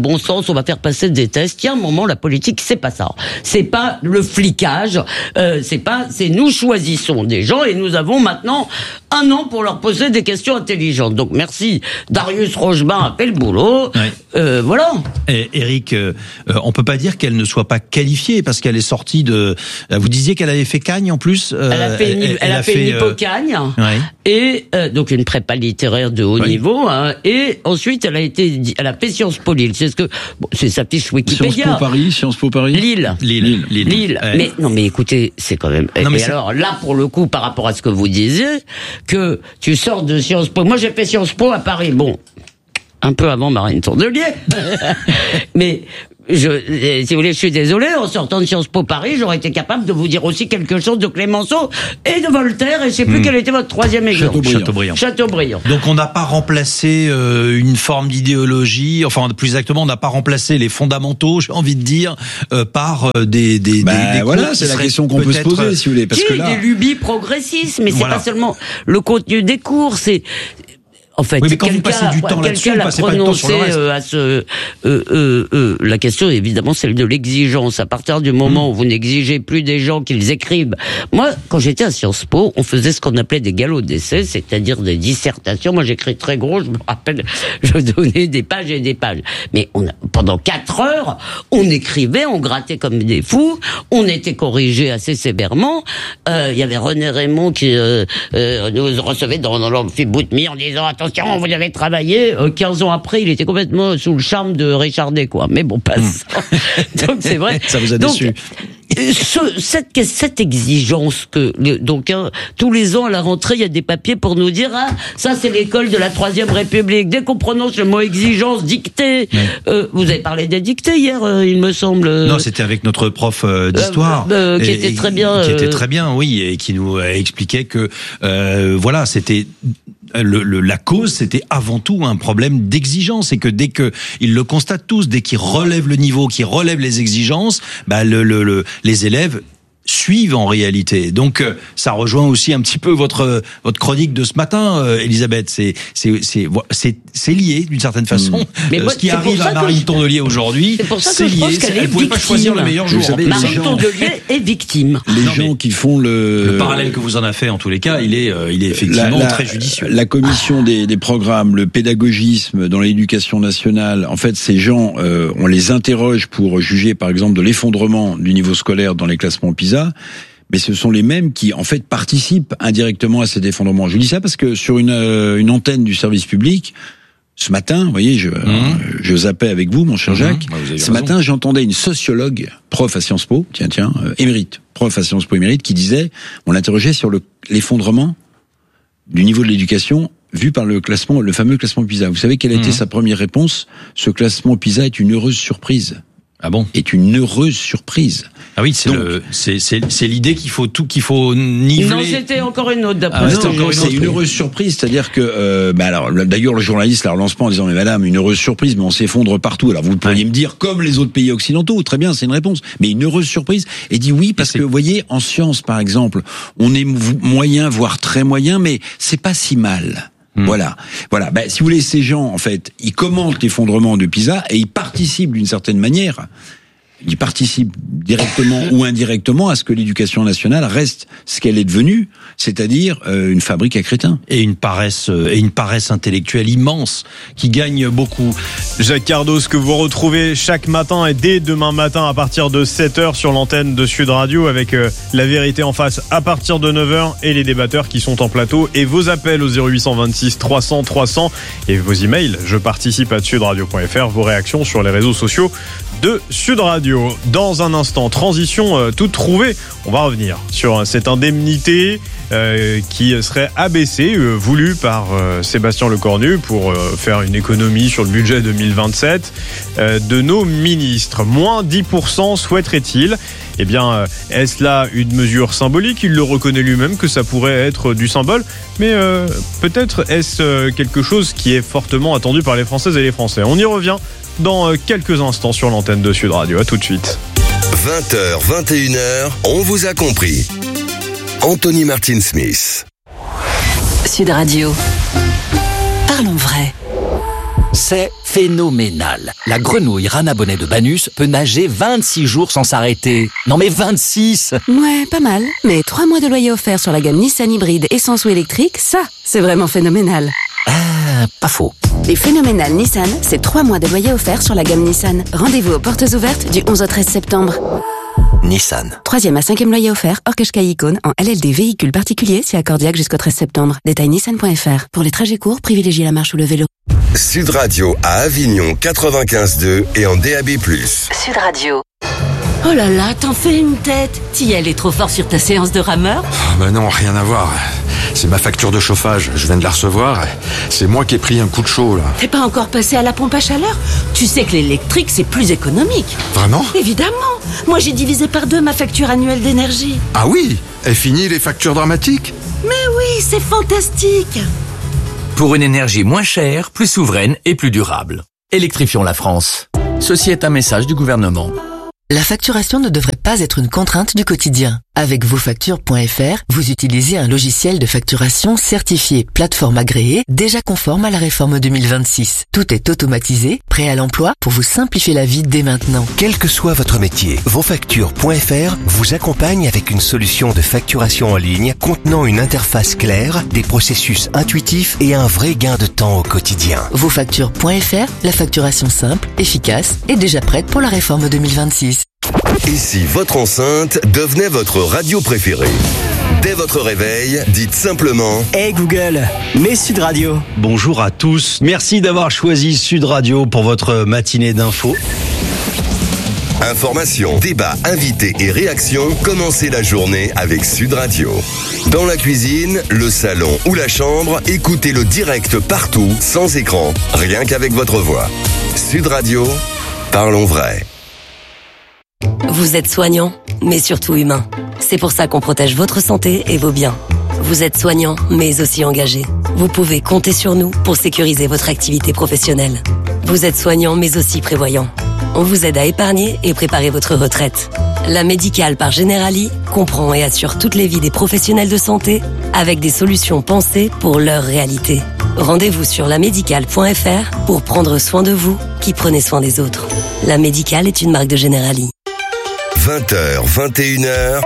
bon sens, on va faire passer des tests. Il y a un moment, la politique, c'est pas ça. C'est pas le flicage, euh, c'est pas, c'est nous choisissons des gens et nous avons maintenant un an pour leur poser des questions intelligentes. Donc merci, Darius Rochebin a fait le boulot. Ouais. Euh, voilà. Et Eric, euh, on peut pas dire qu'elle ne soit pas qualifiée parce qu'elle est sortie de. Vous disiez qu'elle avait fait Cagne en plus. Euh, elle a fait une, elle, elle a fait, fait une hypocagne euh... ouais. et euh, donc une prépa littéraire de haut oui. niveau. Hein, et ensuite, elle a été, elle a fait Sciences Po Lille. C'est ce que, bon, c'est sa fiche Wikipédia. Sciences Po Paris, Sciences Po Paris. Lille. Lille. Lille. Lille. Lille. Ouais. Mais non, mais écoutez, c'est quand même. Non, et alors là, pour le coup, par rapport à ce que vous disiez, que tu sors de Sciences Po. Moi, j'ai fait Sciences Po à Paris. Bon, un peu avant Marine Tondelier, mais. Je, si vous voulez, je suis désolé, en sortant de Sciences Po Paris, j'aurais été capable de vous dire aussi quelque chose de Clémenceau et de Voltaire, et je sais plus mmh. quel était votre troisième exemple. Chateaubriand. Chateaubriand. Chateaubriand. Donc on n'a pas remplacé euh, une forme d'idéologie, enfin plus exactement, on n'a pas remplacé les fondamentaux, j'ai envie de dire, euh, par euh, des des, bah, des, des voilà, c'est la question qu'on peut se poser, si vous voulez, parce si, que là, des lubies progressistes, mais voilà. c'est pas seulement le contenu des cours, c'est en fait, oui, mais quand vous passez du temps là-dessus, vous passez pas du temps sur le reste. Euh, à ce, euh, euh, euh, la question est évidemment celle de l'exigence. À partir du moment mmh. où vous n'exigez plus des gens qu'ils écrivent. Moi, quand j'étais à Sciences Po, on faisait ce qu'on appelait des galops d'essais, c'est-à-dire des dissertations. Moi, j'écris très gros, je me rappelle, je donnais des pages et des pages. Mais on a, pendant quatre heures, on écrivait, on grattait comme des fous, on était corrigé assez sévèrement. Il euh, y avait René Raymond qui euh, euh, nous recevait dans, dans l'amphi-Boutmy en disant attention, vous avez travaillé. Euh, quinze ans après, il était complètement sous le charme de Richard Day, quoi. Mais bon, pas ça. Donc c'est vrai. Ça vous a donc, déçu. Ce, cette, cette exigence que donc hein, tous les ans à la rentrée il y a des papiers pour nous dire ah ça c'est l'école de la Troisième République. Dès qu'on prononce le mot exigence, dictée, ouais. euh, vous avez parlé des dictées hier, euh, il me semble. Non, c'était avec notre prof euh, d'histoire euh, euh, qui et, était très bien. Qui euh... était très bien, oui, et qui nous expliquait que euh, voilà, c'était Le, le, la cause, c'était avant tout un problème d'exigence, et que dès que ils le constatent tous, dès qu'ils relèvent le niveau, qu'ils relèvent les exigences, bah le, le, le les élèves suivent en réalité. Donc ça rejoint aussi un petit peu votre votre chronique de ce matin, euh, Elisabeth. C'est c'est c'est c'est c'est lié d'une certaine façon. Mais moi, ce qui arrive à Marine Tondelier aujourd'hui, c'est lié. Elle ne pouvait pas choisir le meilleur jour. Marine Tondelier est victime. Les non, gens qui font le le parallèle que vous en avez fait, en tous les cas, il est euh, il est effectivement la, la, très judicieux. La commission des, des programmes, le pédagogisme dans l'éducation nationale. En fait, ces gens, euh, on les interroge pour juger, par exemple, de l'effondrement du niveau scolaire dans les classements PISA. Mais ce sont les mêmes qui, en fait, participent indirectement à cet effondrement. Je dis ça parce que sur une, euh, une antenne du service public, ce matin, vous voyez, je, mmh. euh, je zappais avec vous, mon cher Jacques. Mmh. Bah, ce raison. matin, j'entendais une sociologue, prof à Sciences Po, tiens, tiens, euh, émérite, prof à Sciences Po émérite, qui disait, on l'interrogeait sur le, l'effondrement du niveau de l'éducation vu par le classement, le fameux classement PISA. Vous savez quelle a mmh. été sa première réponse? Ce classement PISA est une heureuse surprise. Ah bon? Est une heureuse surprise. Ah oui, c'est le, c'est, c'est, c'est l'idée qu'il faut tout, qu'il faut niveler. Non, c'était encore une autre d'après. Ah, c'était encore une, c'est une heureuse surprise, c'est-à-dire que, euh, bah alors, d'ailleurs, le journaliste la relance pas en disant, mais madame, une heureuse surprise, mais on s'effondre partout. Alors, vous pourriez ouais. me dire, comme les autres pays occidentaux, très bien, c'est une réponse. Mais une heureuse surprise. Et dit oui, parce que, vous voyez, en sciences, par exemple, on est moyen, voire très moyen, mais c'est pas si mal. Voilà, voilà. Ben, si vous voulez, ces gens, en fait, ils commentent l'effondrement de PISA et ils participent d'une certaine manière. Ils participent directement ou indirectement à ce que l'éducation nationale reste ce qu'elle est devenue, c'est-à-dire euh, une fabrique à crétins. Et une paresse, euh, et une paresse intellectuelle immense qui gagne beaucoup. Jacques Cardos, que vous retrouvez chaque matin et dès demain matin à partir de sept heures sur l'antenne de Sud Radio avec euh, La Vérité en face à partir de neuf heures et les débatteurs qui sont en plateau et vos appels au zéro huit cent vingt-six trois cents trois cents et vos emails. Je participe à sudradio point f r, vos réactions sur les réseaux sociaux de Sud Radio. Dans un instant, transition euh, toute trouvée. On va revenir sur cette indemnité euh, qui serait abaissée, euh, voulue par euh, Sébastien Lecornu pour euh, faire une économie sur le budget deux mille vingt-sept euh, de nos ministres. Moins dix pour cent souhaiterait-il. Eh bien, euh, est-ce là une mesure symbolique? Il le reconnaît lui-même que ça pourrait être du symbole, mais euh, peut-être est-ce euh, quelque chose qui est fortement attendu par les Françaises et les Français. On y revient dans quelques instants sur l'antenne de Sud Radio. À tout de suite. vingt heures, vingt et une heures, on vous a compris. Anthony Martin Smith. Sud Radio. Parlons vrai. C'est phénoménal. La grenouille Rana Bonnet de Banus peut nager vingt-six jours sans s'arrêter. Non mais vingt-six! Ouais, pas mal. Mais trois mois de loyer offert sur la gamme Nissan hybride essence ou électrique, ça, c'est vraiment phénoménal. Ah, pas faux. Les phénoménales Nissan, c'est trois mois de loyer offert sur la gamme Nissan. Rendez-vous aux portes ouvertes du onze au treize septembre. Nissan. Troisième à cinquième loyer offert, hors Qashqai Icône, en L L D véhicule particulier, c'est accordiaque jusqu'au treize septembre. Détail nissan point f r. Pour les trajets courts, privilégiez la marche ou le vélo. Sud Radio à Avignon quatre-vingt-quinze deux et en D A B plus. Sud Radio. Oh là là, t'en fais une tête. T'y allais trop fort sur ta séance de rameur? Oh bah non, rien à voir. C'est ma facture de chauffage, je viens de la recevoir. C'est moi qui ai pris un coup de chaud là. T'es pas encore passé à la pompe à chaleur? Tu sais que l'électrique c'est plus économique. Vraiment? Évidemment. Moi j'ai divisé par deux ma facture annuelle d'énergie. Ah oui? Et fini les factures dramatiques? Mais oui, c'est fantastique. Pour une énergie moins chère, plus souveraine et plus durable. Électrifions la France. Ceci est un message du gouvernement. La facturation ne devrait pas être une contrainte du quotidien. Avec vosfactures point f r, vous utilisez un logiciel de facturation certifié plateforme agréée, déjà conforme à la réforme deux mille vingt-six. Tout est automatisé, prêt à l'emploi pour vous simplifier la vie dès maintenant. Quel que soit votre métier, vosfactures point f r vous accompagne avec une solution de facturation en ligne contenant une interface claire, des processus intuitifs et un vrai gain de temps au quotidien. vosfactures point f r, la facturation simple, efficace et déjà prête pour la réforme deux mille vingt-six. Et si votre enceinte devenait votre radio préférée? Dès votre réveil, dites simplement Hey Google, mets Sud Radio. Bonjour à tous, merci d'avoir choisi Sud Radio pour votre matinée d'infos. Information, débat, invités et réactions, commencez la journée avec Sud Radio. Dans la cuisine, le salon ou la chambre, écoutez le direct partout, sans écran, rien qu'avec votre voix. Sud Radio, parlons vrai. Vous êtes soignant, mais surtout humain. C'est pour ça qu'on protège votre santé et vos biens. Vous êtes soignant, mais aussi engagé. Vous pouvez compter sur nous pour sécuriser votre activité professionnelle. Vous êtes soignant, mais aussi prévoyant. On vous aide à épargner et préparer votre retraite. La Médicale par Generali comprend et assure toutes les vies des professionnels de santé avec des solutions pensées pour leur réalité. Rendez-vous sur la médicale point f r pour prendre soin de vous qui prenez soin des autres. La Médicale est une marque de Generali. vingt heures, vingt et une heures.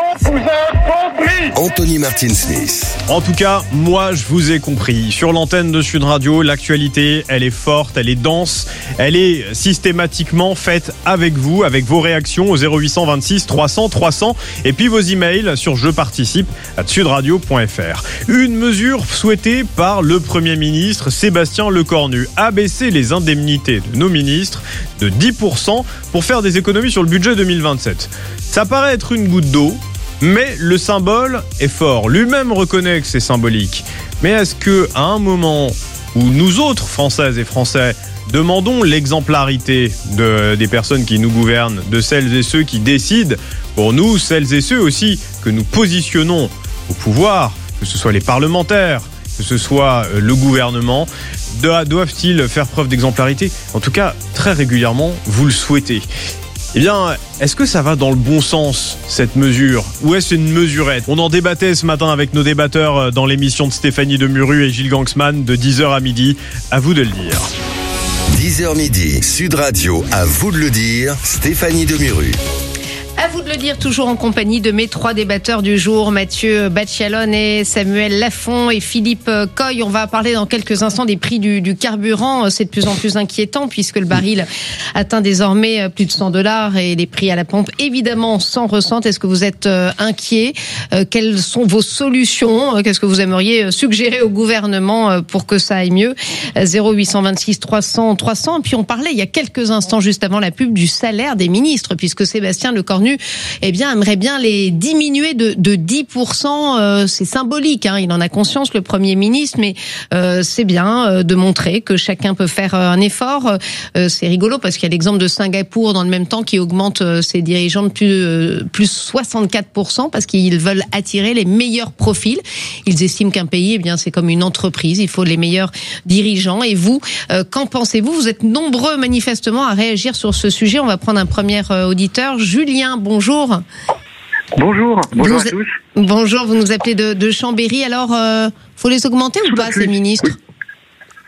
Anthony Martin-Smith. En tout cas, moi je vous ai compris. Sur l'antenne de Sud Radio, l'actualité, elle est forte, elle est dense, elle est systématiquement faite avec vous, avec vos réactions au zéro huit cent vingt-six trois cents trois cents et puis vos emails sur je participe à sudradio point f r. Une mesure souhaitée par le Premier ministre Sébastien Lecornu, abaisser les indemnités de nos ministres de dix pour cent pour faire des économies sur le budget deux mille vingt-sept. Ça paraît être une goutte d'eau, mais le symbole est fort. Lui-même reconnaît que c'est symbolique. Mais est-ce que, à un moment où nous autres, Françaises et Français, demandons l'exemplarité de, des personnes qui nous gouvernent, de celles et ceux qui décident, pour nous, celles et ceux aussi que nous positionnons au pouvoir, que ce soit les parlementaires, que ce soit le gouvernement, doivent-ils faire preuve d'exemplarité? En tout cas, très régulièrement, vous le souhaitez. Eh bien, est-ce que ça va dans le bon sens, cette mesure? Ou est-ce une mesurette? On en débattait ce matin avec nos débatteurs dans l'émission de Stéphanie Demuru et Gilles Gangsman de dix heures à midi. À vous de le dire. dix heures midi, Sud Radio, à vous de le dire, Stéphanie Demuru. À vous de le dire, toujours en compagnie de mes trois débatteurs du jour, Mathieu Bacchialone et Samuel Lafont et Philippe Coy. On va parler dans quelques instants des prix du, du carburant. C'est de plus en plus inquiétant puisque le baril atteint désormais plus de cent dollars et les prix à la pompe, évidemment, s'en ressentent. Est-ce que vous êtes inquiets? Quelles sont vos solutions? Qu'est-ce que vous aimeriez suggérer au gouvernement pour que ça aille mieux? zéro huit cent vingt-six trois cents trois cents. Et puis on parlait il y a quelques instants, juste avant la pub, du salaire des ministres, puisque Sébastien Lecornu eh bien, aimerait bien les diminuer de, de dix pour cent. Euh, c'est symbolique, hein, il en a conscience, le Premier ministre, mais euh, c'est bien euh, de montrer que chacun peut faire euh, un effort. Euh, c'est rigolo parce qu'il y a l'exemple de Singapour dans le même temps qui augmente euh, ses dirigeants de plus, euh, plus soixante-quatre pour cent parce qu'ils veulent attirer les meilleurs profils. Ils estiment qu'un pays, eh bien, c'est comme une entreprise, il faut les meilleurs dirigeants. Et vous, euh, qu'en pensez-vous? Vous êtes nombreux manifestement à réagir sur ce sujet. On va prendre un premier euh, auditeur, Julien. Bonjour. Bonjour, bonjour vous, à tous. Bonjour, vous nous appelez de, de Chambéry. Alors, euh, faut les augmenter ou pas, ces ministres?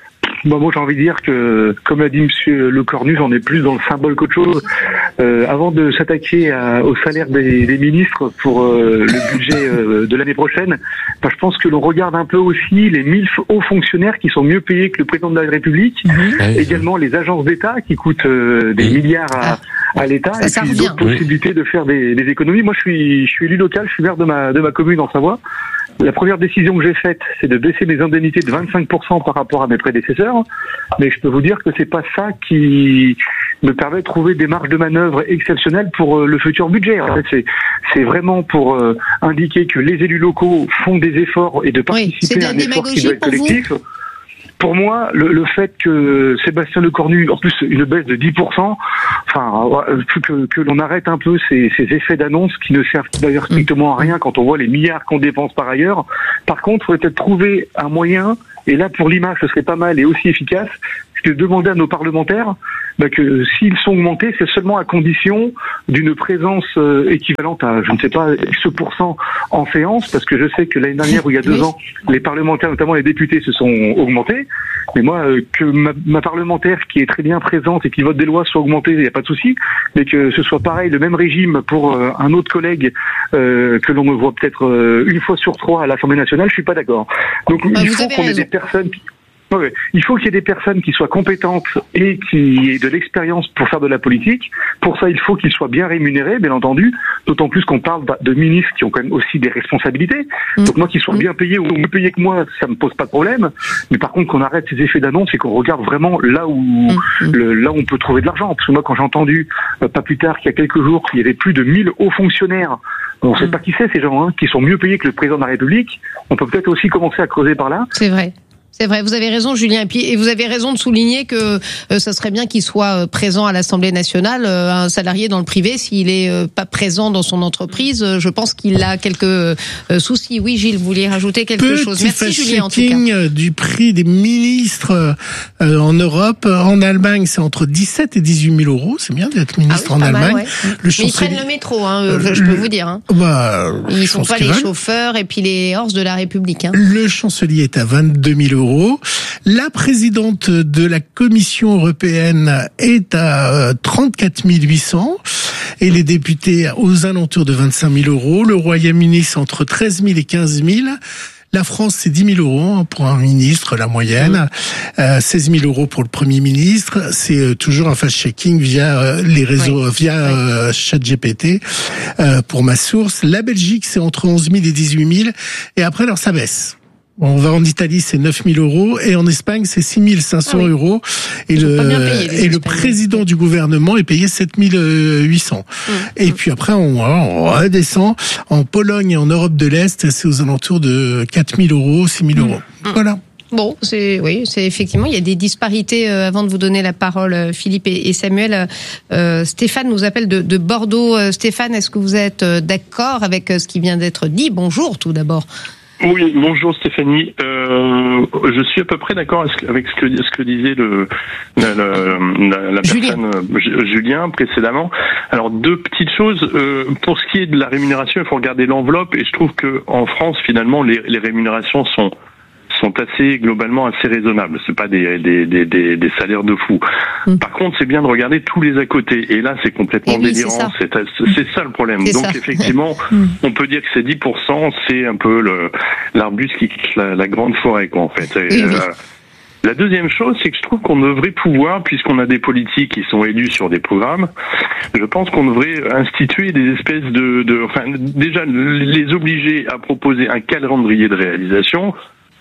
Moi, moi, j'ai envie de dire que, comme l'a dit Monsieur Le Cornu, j'en ai plus dans le symbole qu'autre chose. Euh, avant de s'attaquer à, au salaire des, des ministres pour euh, le budget euh, de l'année prochaine, ben, je pense que l'on regarde un peu aussi les mille hauts fonctionnaires qui sont mieux payés que le président de la République, mmh. également les agences d'État qui coûtent euh, des mmh. milliards à, à l'État, ça, et ça puis revient. D'autres possibilités oui. de faire des, des économies. Moi, je suis, je suis élu local, je suis maire de ma, de ma commune en Savoie. La première décision que j'ai faite, c'est de baisser mes indemnités de vingt-cinq pour cent par rapport à mes prédécesseurs. Mais je peux vous dire que c'est pas ça qui me permet de trouver des marges de manœuvre exceptionnelles pour le futur budget. En fait, c'est, c'est vraiment pour euh, indiquer que les élus locaux font des efforts et de participer oui, à un effort qui doit être collectif. Vous Pour moi, le, le fait que Sébastien Lecornu, en plus une baisse de dix pour cent, enfin, que, que l'on arrête un peu ces, ces effets d'annonce qui ne servent d'ailleurs strictement à rien quand on voit les milliards qu'on dépense par ailleurs. Par contre, il faudrait peut-être trouver un moyen, et là pour l'image ce serait pas mal et aussi efficace, c'est de demander à nos parlementaires bah, que s'ils sont augmentés, c'est seulement à condition d'une présence euh, équivalente à, je ne sais pas, X pour cent en séance, parce que je sais que l'année dernière ou il y a deux oui. ans, les parlementaires, notamment les députés, se sont augmentés. Mais moi, euh, que ma, ma parlementaire qui est très bien présente et qui vote des lois soit augmentée, il n'y a pas de souci, mais que ce soit pareil, le même régime pour euh, un autre collègue euh, que l'on me voit peut-être euh, une fois sur trois à l'Assemblée nationale, je suis pas d'accord. Donc bah, il faut qu'on ait des personnes qui... Ouais, il faut qu'il y ait des personnes qui soient compétentes et qui aient de l'expérience pour faire de la politique. Pour ça, il faut qu'ils soient bien rémunérés, bien entendu, d'autant plus qu'on parle de ministres qui ont quand même aussi des responsabilités. Mmh. Donc moi, qu'ils soient bien payés ou mieux payés que moi, ça me pose pas de problème. Mais par contre, qu'on arrête ces effets d'annonce et qu'on regarde vraiment là où mmh. le, là où on peut trouver de l'argent. Parce que moi, quand j'ai entendu, euh, pas plus tard qu'il y a quelques jours, qu'il y avait plus de mille hauts fonctionnaires, on ne sait mmh. pas qui c'est ces gens, hein, qui sont mieux payés que le président de la République, on peut peut-être aussi commencer à creuser par là. C'est vrai. C'est vrai, vous avez raison, Julien. Et puis, et vous avez raison de souligner que euh, ça serait bien qu'il soit euh, présent à l'Assemblée nationale. Euh, un salarié dans le privé, s'il est euh, pas présent dans son entreprise, euh, je pense qu'il a quelques euh, soucis. Oui, Gilles, vous vouliez rajouter quelque Petit chose. Merci, Julien, en tout cas. Du prix des ministres euh, en Europe. En Allemagne, c'est entre dix-sept et dix-huit mille euros. C'est bien d'être ministre ah oui, en Allemagne. Mal, ouais. le Mais ils prennent le métro, hein, euh, je peux vous dire. Hein. Bah, ils sont pas les veulent. chauffeurs et puis les horses de la République. Hein. Le chancelier est à vingt-deux mille euros. La présidente de la Commission européenne est à trente-quatre mille huit cents et les députés aux alentours de vingt-cinq mille euros. Le Royaume-Uni, c'est entre treize mille et quinze mille. La France, c'est dix mille euros pour un ministre, la moyenne. Euh, seize mille euros pour le Premier ministre. C'est euh, toujours un fast-checking via euh, les réseaux, oui. via euh, ChatGPT euh, pour ma source. La Belgique, c'est entre onze mille et dix-huit mille. Et après, alors ça baisse. On va en Italie, c'est neuf mille euros, et en Espagne, c'est six mille cinq cents ah oui. euros. Et le, payé, et le président du gouvernement est payé sept mille huit cents. Mmh. Et puis après, on, on redescend. En Pologne et en Europe de l'Est, c'est aux alentours de quatre mille euros, six mille euros. Mmh. Voilà. Bon, c'est oui, c'est effectivement, il y a des disparités. Euh, avant de vous donner la parole, Philippe et, et Samuel, euh, Stéphane nous appelle de, de Bordeaux. Euh, Stéphane, est-ce que vous êtes d'accord avec ce qui vient d'être dit? Bonjour, tout d'abord. Oui, bonjour Stéphanie. Euh, je suis à peu près d'accord avec ce que, ce que disait le, la, la, la personne Julien. Julien précédemment. Alors deux petites choses. Euh, pour ce qui est de la rémunération, il faut regarder l'enveloppe et je trouve que en France finalement les, les rémunérations sont sont assez globalement assez raisonnables. C'est pas des des des des, des salaires de fou. Mmh. Par contre, c'est bien de regarder tous les à côté. Et là, c'est complètement oui, délirant. C'est ça. C'est, c'est ça le problème. C'est Donc ça. effectivement, mmh. on peut dire que c'est dix pour cent. C'est un peu le l'arbuste qui quitte la, la grande forêt, quoi, en fait. Et, oui, oui. Euh, la deuxième chose, c'est que je trouve qu'on devrait pouvoir, puisqu'on a des politiques qui sont élus sur des programmes, je pense qu'on devrait instituer des espèces de, de enfin, déjà les obliger à proposer un calendrier de réalisation.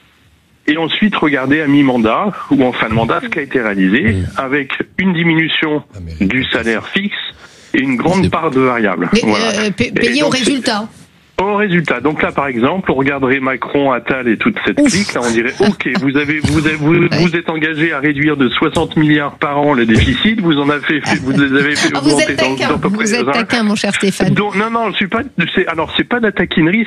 Et ensuite, regarder à mi-mandat ou en fin de mandat ce qui a été réalisé avec une diminution du salaire fixe et une grande part de variables. Mais, voilà. euh, payé au résultat. Au résultat. Donc là, par exemple, on regarderait Macron, Attal et toute cette clique. Là, on dirait, OK, vous avez, vous avez, vous, vous êtes engagé à réduire de soixante milliards par an le déficit. Vous en avez fait, vous les avez fait ah, augmenter dans, dans à peu près. Vous êtes taquin, mon cher Stéphane. Donc, non, non, je suis pas, c'est, alors, c'est pas de la taquinerie, c'est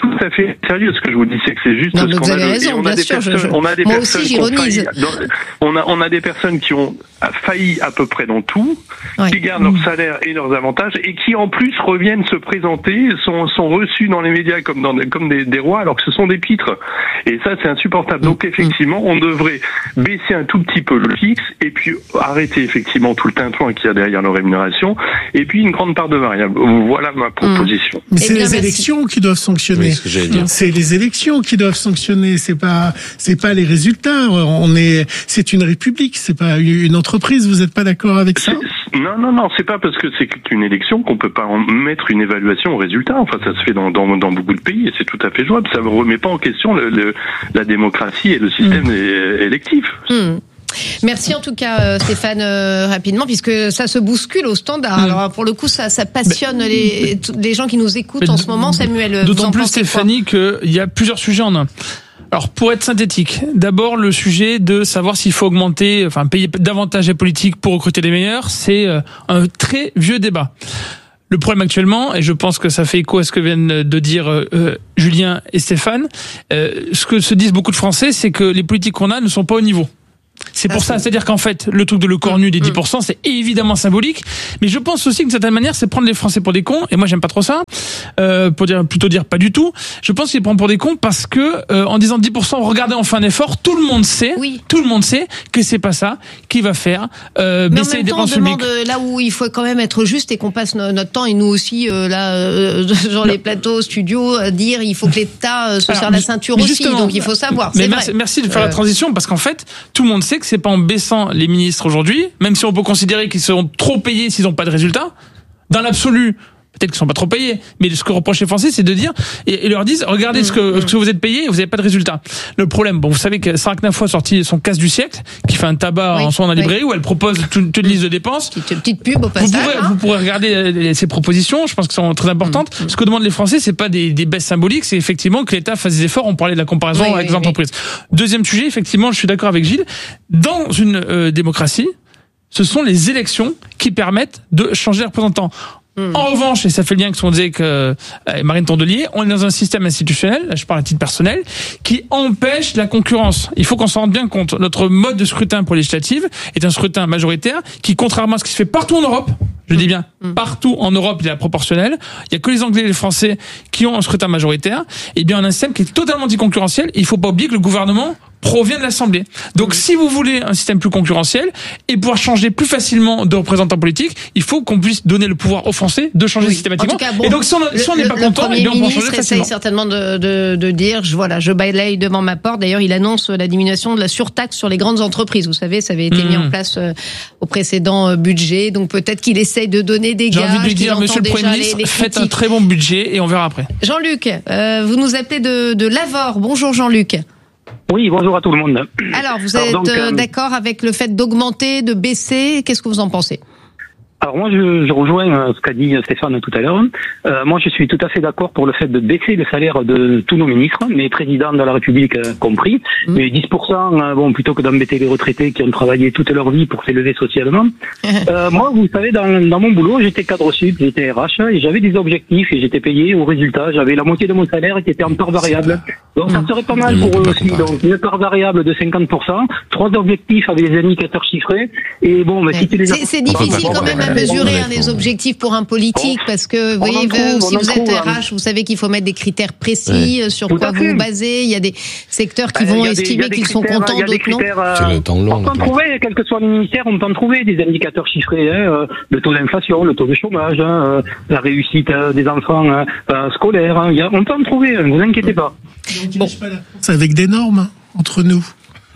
tout à fait sérieux. Ce que je vous dis, c'est que c'est juste non, ce qu'on vous a, avez raison, on a bien des sûr, personnes, je, je... on a des moi personnes aussi qui ont j'ironise. failli dans, on a, on a des personnes qui ont failli à peu près dans tout, ouais. qui gardent leur salaire et leurs avantages et qui en plus reviennent se présenter, sont, sont reçus dans les médias comme dans, comme des, des rois alors que ce sont des pitres. Et ça, c'est insupportable. Donc effectivement, on devrait baisser un tout petit peu le fixe et puis arrêter effectivement tout le tintouin qu'il y a derrière leur rémunération et puis une grande part de variable. Voilà ma proposition. Mais c'est Eh bien, les merci. élections qui doivent sanctionner. Oui, ce que j'allais dire. C'est les élections qui doivent sanctionner. C'est pas, c'est pas les résultats. On est, c'est une république. C'est pas une entreprise. Vous êtes pas d'accord avec ça? Non, non, non. C'est pas parce que c'est une élection qu'on peut pas en mettre une évaluation au résultat. Enfin, ça se fait dans, dans, dans beaucoup de pays et c'est tout à fait jouable. Ça ne remet pas en question le, le, la démocratie et le système mmh. électif. Mmh. Merci en tout cas euh, Stéphane euh, rapidement puisque ça se bouscule au standard. Mmh. Alors pour le coup ça, ça passionne mais, les, les gens qui nous écoutent en ce moment. Samuel, d'autant plus Stéphanie qu'il y a plusieurs sujets en un. Alors pour être synthétique, d'abord le sujet de savoir s'il faut augmenter, enfin payer davantage les politiques pour recruter les meilleurs, c'est un très vieux débat. Le problème actuellement, et je pense que ça fait écho à ce que viennent de dire euh, Julien et Stéphane, euh, ce que se disent beaucoup de Français, c'est que les politiques qu'on a ne sont pas au niveau. C'est pour ça, c'est-à-dire qu'en fait, le truc de le cornu des dix pour cent, c'est évidemment symbolique, mais je pense aussi que d'une certaine manière, c'est prendre les Français pour des cons, et moi j'aime pas trop ça, euh, pour dire, plutôt dire pas du tout. Je pense qu'ils prennent pour des cons parce que, euh, en disant dix pour cent, regardez, on fait un effort, tout le monde sait, oui. tout le monde sait que c'est pas ça qui va faire euh, mais baisser les dépenses temps, publiques. Demande, là où il faut quand même être juste et qu'on passe no- notre temps, et nous aussi, euh, là, euh, dans les plateaux, studios, à dire il faut que l'État euh, se serre la ceinture aussi, donc il faut savoir. Mais c'est merci, vrai. merci de faire euh... la transition, parce qu'en fait, tout le monde sait que c'est pas en baissant les ministres aujourd'hui, même si on peut considérer qu'ils seront trop payés s'ils n'ont pas de résultats, dans l'absolu, peut-être qu'ils sont pas trop payés, mais ce que reprochent les Français, c'est de dire, et, et leur disent, regardez mmh, ce, que, mmh. ce que vous êtes payés, vous n'avez pas de résultats. Le problème, bon, vous savez que Sarah Knafo a sorti son casse du siècle, qui fait un tabac oui, en soi dans la librairie, oui. où elle propose toute, toute une liste de dépenses. Petite, petite pub au passage. Vous pourrez, hein. vous pourrez regarder ses propositions, je pense qu'elles sont très importantes. Mmh, mmh. Ce que demandent les Français, c'est pas des, des baisses symboliques, c'est effectivement que l'État fasse des efforts. On parlait de la comparaison oui, avec oui, les entreprises. Oui. Deuxième sujet, effectivement, je suis d'accord avec Gilles, dans une euh, démocratie, ce sont les élections qui permettent de changer les représentants. Mmh. En revanche, et ça fait le lien avec ce qu'on disait que euh, Marine Tondelier, on est dans un système institutionnel, là je parle à titre personnel, qui empêche la concurrence. Il faut qu'on s'en rende bien compte. Notre mode de scrutin pour législative est un scrutin majoritaire qui, contrairement à ce qui se fait partout en Europe, je dis bien, mmh. partout en Europe, il est proportionnel. Il y a que les Anglais et les Français qui ont un scrutin majoritaire. Et bien, on a un système qui est totalement anticoncurrentiel. Il faut pas oublier que le gouvernement provient de l'Assemblée. Donc, mmh. si vous voulez un système plus concurrentiel et pouvoir changer plus facilement de représentants politiques, il faut qu'on puisse donner le pouvoir aux Français de changer oui. systématiquement. En tout cas, bon, et donc, si on n'est si pas content, eh bien, on peut en changer facilement. Le Premier ministre essaye certainement de, de, de dire, je, voilà, je balaye devant ma porte. D'ailleurs, il annonce la diminution de la surtaxe sur les grandes entreprises. Vous savez, ça avait été mmh. mis en place euh, au précédent budget. Donc, peut-être qu'il essaye de donner des gages. J'ai envie de lui dire, monsieur le Premier ministre, les, les faites un très bon budget et on verra après. Jean-Luc, euh, vous nous appelez de, de Lavore. Bonjour Jean-Luc. Oui, bonjour à tout le monde. Alors, vous êtes donc, euh, d'accord avec le fait d'augmenter, de baisser? Qu'est-ce que vous en pensez? Alors moi, je, je rejoins ce qu'a dit Stéphane tout à l'heure. Euh, moi, je suis tout à fait d'accord pour le fait de baisser le salaire de tous nos ministres, mes présidents de la République euh, compris. Mmh. Mais dix pour cent, euh, bon, plutôt que d'embêter les retraités qui ont travaillé toute leur vie pour s'élever socialement. euh, moi, vous savez, dans, dans mon boulot, j'étais cadre sup, j'étais R H, et j'avais des objectifs et j'étais payé au résultat. J'avais la moitié de mon salaire qui était en part variable. Donc ça serait pas mal pour eux aussi. Donc une part variable de cinquante pour cent, trois objectifs avec des indicateurs chiffrés. Et bon, bah, si tu les as... C'est, c'est difficile quand même à mesurer hein, les objectifs pour un politique parce que vous voyez, trouve, si vous êtes R H, vous savez qu'il faut mettre des critères précis ouais. sur Tout quoi vous vous basez. Il y a des secteurs qui vont estimer qu'ils sont contents, d'autres non. C'est le temps long. On peut en trouver, quel que soit le ministère, on peut en trouver des indicateurs chiffrés. Hein, le taux d'inflation, le taux de chômage, hein, la réussite des enfants hein, scolaires. Hein, on peut en trouver, ne vous inquiétez pas. Bon. C'est avec des normes hein, entre nous.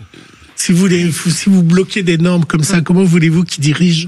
Si vous, les, si vous bloquez des normes comme ça, comment voulez-vous qu'ils dirigent?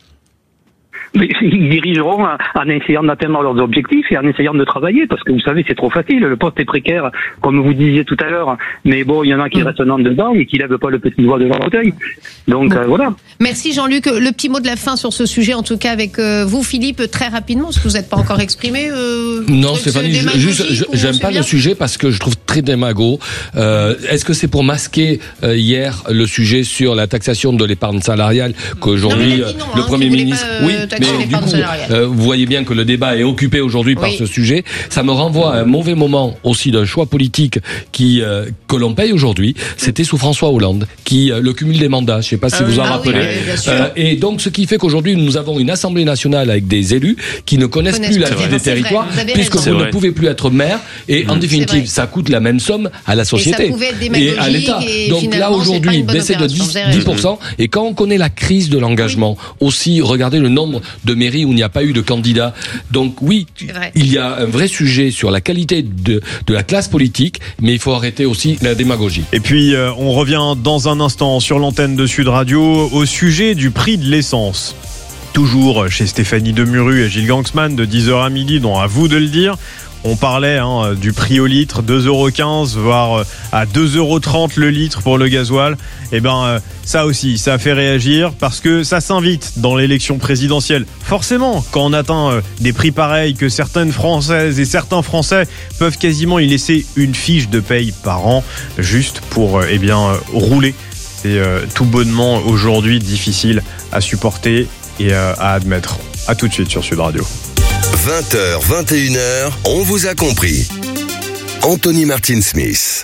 Mais ils dirigeront en essayant d'atteindre leurs objectifs et en essayant de travailler, parce que vous savez, c'est trop facile, le poste est précaire, comme vous disiez tout à l'heure, mais bon, il y en a qui restent un an dedans et qui lèvent pas le petit doigt de leur fauteuil. Donc bon. euh, voilà. Merci Jean-Luc. Le petit mot de la fin sur ce sujet, en tout cas avec euh, vous Philippe, très rapidement, parce que vous n'êtes pas encore exprimé. Euh, non Stéphanie, juste, j'aime pas le sujet parce que je trouve très démago. Euh, est-ce que c'est pour masquer euh, hier le sujet sur la taxation de l'épargne salariale qu'aujourd'hui non, non, hein, le Premier ministre... Pas, euh, oui. Mais du coup, euh, vous voyez bien que le débat est occupé aujourd'hui par oui. ce sujet. Ça me renvoie à un mauvais moment aussi d'un choix politique qui euh, que l'on paye aujourd'hui. C'était sous François Hollande, qui euh, le cumul des mandats. Je ne sais pas si ah vous oui. en ah rappelez. Oui, euh, et donc, ce qui fait qu'aujourd'hui, nous avons une Assemblée nationale avec des élus qui ne connaissent, connaissent plus la vie des territoires, vous puisque vous ne pouvez plus être maire. Et mmh. en définitive, ça coûte la même somme à la société et, et à l'État. Et donc là, aujourd'hui, baisser de dix pour cent. Et quand on connaît la crise de l'engagement, oui. aussi, regardez le nombre de mairies où il n'y a pas eu de candidats. Donc oui, il y a un vrai sujet sur la qualité de, de la classe politique, mais il faut arrêter aussi la démagogie. Et puis, euh, on revient dans un instant sur l'antenne de Sud Radio au sujet du prix de l'essence. Toujours chez Stéphanie Demuru et Gilles Gangsman de dix heures à midi, dont à vous de le dire. On parlait hein, du prix au litre, deux euros quinze, voire à deux euros trente le litre pour le gasoil. Eh ben, ça aussi, ça fait réagir parce que ça s'invite dans l'élection présidentielle. Forcément, quand on atteint des prix pareils que certaines Françaises et certains Français peuvent quasiment y laisser une fiche de paye par an juste pour eh bien, rouler. C'est euh, tout bonnement aujourd'hui difficile à supporter et euh, à admettre. À tout de suite sur Sud Radio. vingt heures, vingt et une heures, on vous a compris. Anthony Martin Smith.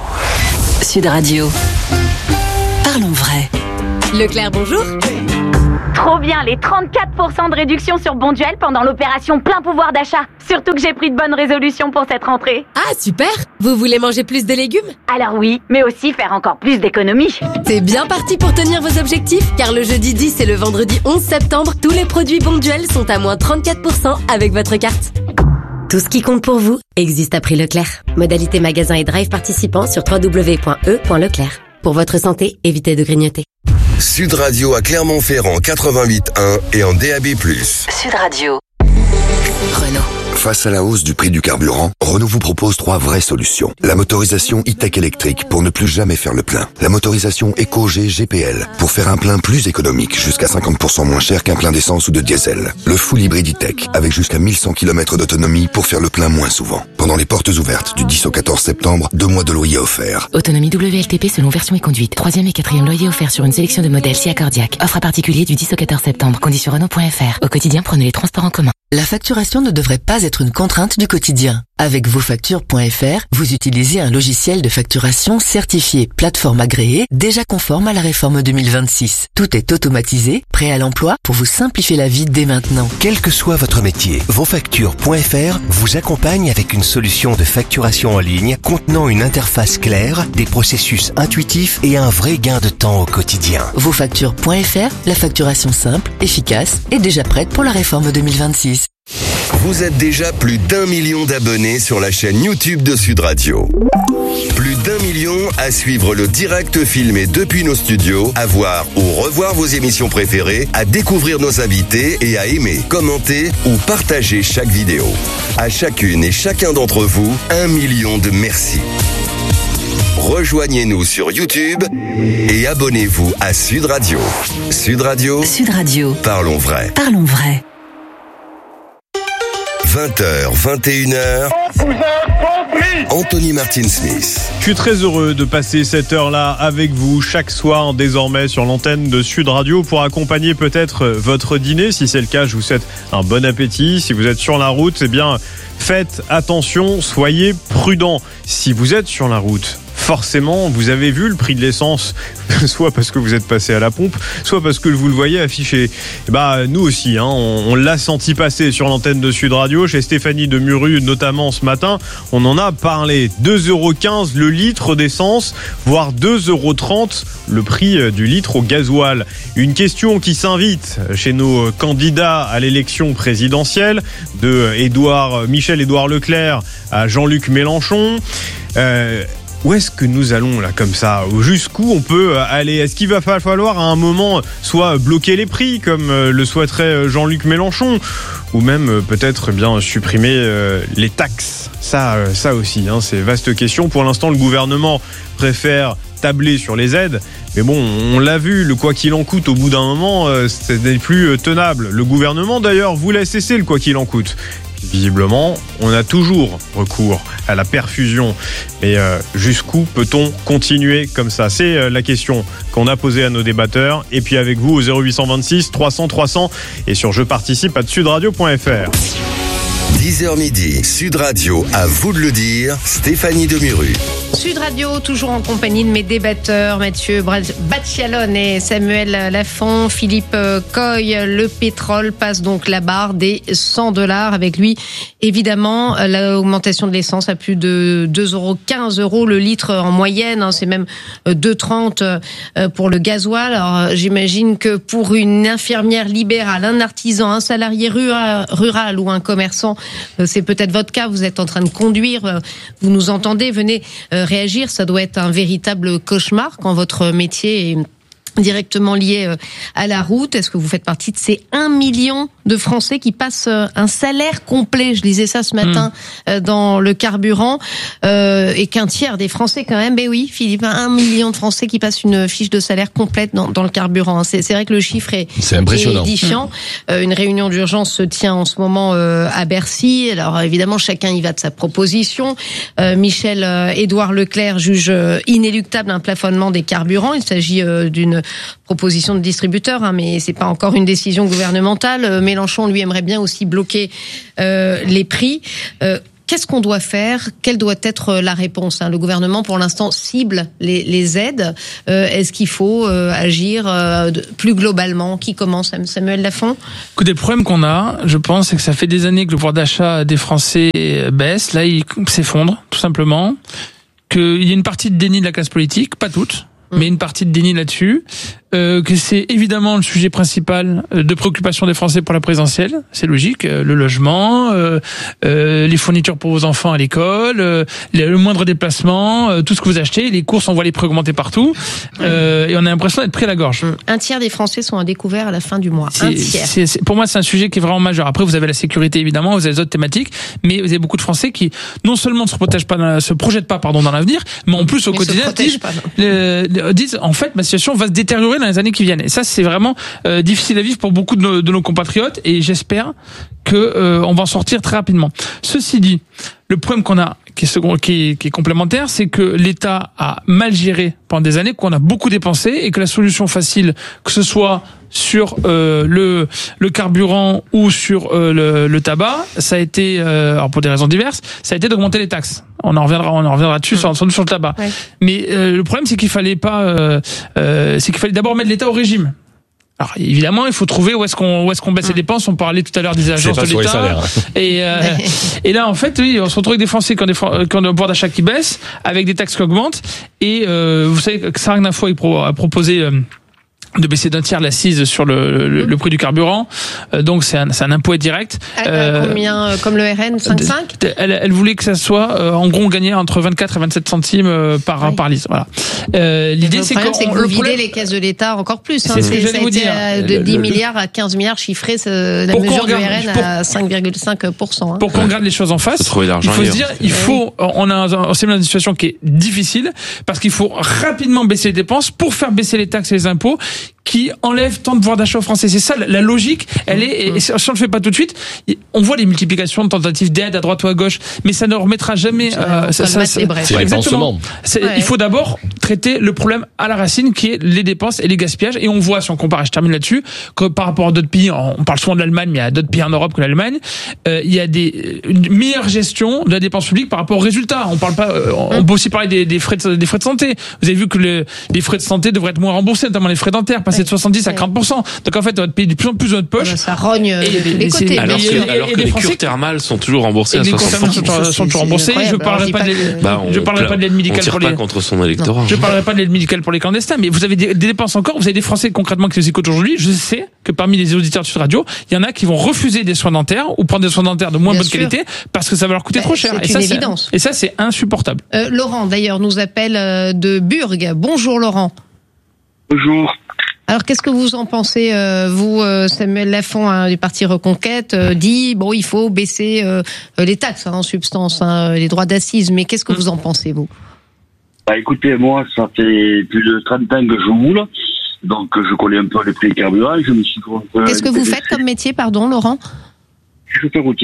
Sud Radio. Parlons vrai. Leclerc, bonjour. Trop bien, les trente-quatre pour cent de réduction sur Bonduel pendant l'opération plein pouvoir d'achat. Surtout que j'ai pris de bonnes résolutions pour cette rentrée. Ah, super. Vous voulez manger plus de légumes ? Alors oui, mais aussi faire encore plus d'économies. C'est bien parti pour tenir vos objectifs, car le jeudi dix et le vendredi onze septembre, tous les produits Bonduel sont à moins trente-quatre pour cent avec votre carte. Tout ce qui compte pour vous existe à prix Leclerc. Modalité magasin et drive participants sur w w w point e point leclerc. Pour votre santé, évitez de grignoter. Sud Radio à Clermont-Ferrand quatre-vingt-huit point un et en D A B plus. Sud Radio. Renault. Face à la hausse du prix du carburant, Renault vous propose trois vraies solutions. La motorisation e-tech électrique pour ne plus jamais faire le plein. La motorisation EcoG G P L pour faire un plein plus économique, jusqu'à cinquante pour cent moins cher qu'un plein d'essence ou de diesel. Le full hybride e-tech avec jusqu'à mille cent kilomètres d'autonomie pour faire le plein moins souvent. Pendant les portes ouvertes du dix au quatorze septembre, deux mois de loyer offerts. Autonomie W L T P selon version et conduite. Troisième et quatrième loyer offert sur une sélection de modèles si accordiaque. Offre à particulier du dix au quatorze septembre. Conditions Renault point F R. Au quotidien, prenez les transports en commun. La facturation ne devrait pas être une contrainte du quotidien. Avec vos factures point F R, vous utilisez un logiciel de facturation certifié plateforme agréée, déjà conforme à la réforme deux mille vingt-six. Tout est automatisé, prêt à l'emploi pour vous simplifier la vie dès maintenant. Quel que soit votre métier, vos factures point F R vous accompagne avec une solution de facturation en ligne contenant une interface claire, des processus intuitifs et un vrai gain de temps au quotidien. vos factures point F R, la facturation simple, efficace et déjà prête pour la réforme deux mille vingt-six. Vous êtes déjà plus d'un million d'abonnés sur la chaîne YouTube de Sud Radio. Plus d'un million à suivre le direct filmé depuis nos studios, à voir ou revoir vos émissions préférées, à découvrir nos invités et à aimer, commenter ou partager chaque vidéo. À chacune et chacun d'entre vous, un million de merci. Rejoignez-nous sur YouTube et abonnez-vous à Sud Radio. Sud Radio. Sud Radio. Parlons vrai. Parlons vrai. vingt heures, vingt et une heures. Anthony Martin Smith. Je suis très heureux de passer cette heure-là avec vous chaque soir désormais sur l'antenne de Sud Radio pour accompagner peut-être votre dîner. Si c'est le cas, je vous souhaite un bon appétit. Si vous êtes sur la route, eh bien, faites attention, soyez prudents. Si vous êtes sur la route, forcément, vous avez vu le prix de l'essence, soit parce que vous êtes passé à la pompe, soit parce que vous le voyez affiché. Et bah, nous aussi, hein, on, on l'a senti passer sur l'antenne de Sud Radio, chez Stéphanie Demuru notamment ce matin. On en a parlé. deux euros quinze le litre d'essence, voire deux euros trente le prix du litre au gasoil. Une question qui s'invite chez nos candidats à l'élection présidentielle, de Édouard, Michel-Édouard Leclerc à Jean-Luc Mélenchon. Euh, Où est-ce que nous allons là comme ça ? Jusqu'où on peut aller ? Est-ce qu'il va falloir à un moment soit bloquer les prix comme le souhaiterait Jean-Luc Mélenchon, ou même peut-être bien supprimer les taxes ? Ça, ça aussi, hein, c'est vaste question. Pour l'instant, le gouvernement préfère tabler sur les aides. Mais bon, on l'a vu, le quoi qu'il en coûte, au bout d'un moment, ce n'est plus tenable. Le gouvernement, d'ailleurs, voulait cesser le quoi qu'il en coûte. visiblement, on a toujours recours à la perfusion. Mais euh, jusqu'où peut-on continuer comme ça ? C'est euh, la question qu'on a posée à nos débatteurs. Et puis avec vous au zéro huit vingt-six trois cents trois cents et sur je participe à sudradio point f r. dix heures midi, Sud Radio, à vous de le dire, Stéphanie Demuru. Sud Radio, toujours en compagnie de mes débatteurs, Mathieu Baccialone et Samuel Lafont. Philippe Coy, le pétrole passe donc la barre des cent dollars. Avec lui, évidemment, l'augmentation de l'essence à plus de deux euros, quinze euros le litre en moyenne. Hein, c'est même deux euros trente pour le gasoil. Alors, j'imagine que pour une infirmière libérale, un artisan, un salarié rural, rural ou un commerçant, c'est peut-être votre cas. Vous êtes en train de conduire, vous nous entendez, venez réagir. Ça doit être un véritable cauchemar quand votre métier est directement lié à la route. Est-ce que vous faites partie de ces un million de Français qui passent un salaire complet, je lisais ça ce matin, mmh. dans le carburant, euh, et qu'un tiers des Français quand même, ben oui, Philippe, un million de Français qui passent une fiche de salaire complète dans, dans le carburant. C'est, c'est vrai que le chiffre est, c'est impressionnant. est édifiant. Mmh. Euh, une réunion d'urgence se tient en ce moment euh, à Bercy. Alors évidemment, chacun y va de sa proposition. Euh, Michel euh, Édouard Leclerc juge euh, inéluctable un plafonnement des carburants. Il s'agit euh, d'une proposition de distributeur, hein, mais c'est pas encore une décision gouvernementale. Euh, Mélenchon, lui, aimerait bien aussi bloquer euh, les prix. Euh, Qu'est-ce qu'on doit faire ? Quelle doit être la réponse ? Le gouvernement, pour l'instant, cible les, les aides. Euh, est-ce qu'il faut euh, agir euh, de, plus globalement ? Qui commence ? Samuel Lafont ? Écoutez, le problème qu'on a, je pense, c'est que ça fait des années que le pouvoir d'achat des Français baisse. Là, il s'effondre, tout simplement. Qu'il y a une partie de déni de la classe politique, pas toute, mais une partie de déni là-dessus, euh, que c'est évidemment le sujet principal de préoccupation des Français pour la présidentielle, c'est logique, euh, le logement, euh, euh, les fournitures pour vos enfants à l'école, euh, le moindre déplacement, euh, tout ce que vous achetez, les courses, on voit les prix augmenter partout, euh, et on a l'impression d'être pris à la gorge. Un tiers des Français sont à découvert à la fin du mois, c'est, un tiers. C'est, c'est, pour moi, c'est un sujet qui est vraiment majeur. Après, vous avez la sécurité, évidemment, vous avez les autres thématiques, mais vous avez beaucoup de Français qui, non seulement ne se protègent pas, dans, se projettent pas, pardon, dans l'avenir, mais en plus, au mais quotidien, disent, pas, euh, disent, en fait, ma situation va se détériorer dans les années qui viennent. Et ça, c'est vraiment euh, difficile à vivre pour beaucoup de nos, de nos compatriotes, et j'espère que euh, on va en sortir très rapidement. Ceci dit, le problème qu'on a, qui est, second, qui est, qui est complémentaire, c'est que l'État a mal géré pendant des années, qu'on a beaucoup dépensé, et que la solution facile, que ce soit sur euh, le le carburant ou sur euh, le, le tabac, ça a été, euh, alors pour des raisons diverses, ça a été d'augmenter les taxes. On en reviendra, on en reviendra dessus, mmh. sur, sur, sur le tabac. Ouais. Mais euh, le problème, c'est qu'il fallait pas, euh, euh, c'est qu'il fallait d'abord mettre l'État au régime. Alors évidemment, il faut trouver où est-ce qu'on où est-ce qu'on baisse les dépenses. On parlait tout à l'heure des agences de l'État. Et euh, et là, en fait, oui, on se retrouve avec des Français qui ont des qui ont un pouvoir d'achat qui baisse, avec des taxes qui augmentent. Et euh, vous savez que Sarah Gnafo a proposé euh, de baisser d'un tiers l'assise sur le, le, le prix du carburant, euh, donc c'est un, c'est un impôt direct. À, euh, à combien, euh, comme le R N, cinq virgule cinq elle, elle voulait que ça soit, euh, en gros, on gagnait entre vingt-quatre et vingt-sept centimes euh, par, oui. par litre. Voilà. Euh, l'idée, le c'est problème, que c'est que vous videz les caisses de l'État encore plus. Hein. C'est ce que j'allais vous dire. De dix milliards à quinze milliards chiffrés, la pour mesure du R N pour, à cinq virgule cinq pour cent. Hein. Pour qu'on regarde les choses en face, il faut se dire, il faut, on a, on s'est mis dans une situation qui est difficile, parce qu'il faut rapidement baisser les dépenses pour faire baisser les taxes et les impôts, qui enlève tant de pouvoir d'achat aux Français. C'est ça, la logique, elle est, et si on le fait pas tout de suite, on voit les multiplications de tentatives d'aide à droite ou à gauche, mais ça ne remettra jamais, euh, ça, ça, ça, c'est exactement. C'est, ouais. Il faut d'abord traiter le problème à la racine, qui est les dépenses et les gaspillages, et on voit, si on compare, et je termine là-dessus, que par rapport à d'autres pays, on parle souvent de l'Allemagne, mais il y a d'autres pays en Europe que l'Allemagne, euh, il y a des, une meilleure gestion de la dépense publique par rapport aux résultats. On parle pas, euh, on peut aussi parler des, des frais de, des frais de santé. Vous avez vu que le, les frais de santé devraient être moins remboursés, notamment les frais dentaires, passer de soixante-dix à quarante pour cent. Donc en fait, on va payer de plus en plus de notre poche. Ça rogne et, de les côtés. Alors que, et, alors que les cures thermales sont toujours remboursées à soixante pour cent. Les sont toujours remboursées. Je parlerai pas de, bah, on, je parlerai pas de l'aide médicale pour les. On tire pas contre son électorat. Non, je parlerai pas de l'aide médicale pour les clandestins, mais vous avez des, des dépenses encore. Vous avez des Français concrètement qui nous écoutent aujourd'hui. Je sais que parmi les auditeurs de Sud Radio, il y en a qui vont refuser des soins dentaires ou prendre des soins dentaires de moins Bien bonne sûr. qualité parce que ça va leur coûter bah, trop cher. C'est et une ça, évidence. C'est, et ça, c'est insupportable. Euh, Laurent, d'ailleurs, nous appelle de Burg. Bonjour, Laurent. Bonjour. Alors, qu'est-ce que vous en pensez, euh, vous, euh, Samuel Lafont, hein, du Parti Reconquête, euh, dit, bon, il faut baisser euh, les taxes, hein, en substance, hein, les droits d'assises, mais qu'est-ce que vous en pensez, vous ? Bah, écoutez, moi, ça fait plus de trente ans que je roule, donc je connais un peu les prix des carburants, je me suis... Qu'est-ce que vous faites comme métier, pardon, Laurent ? Je suis chauffeur routier.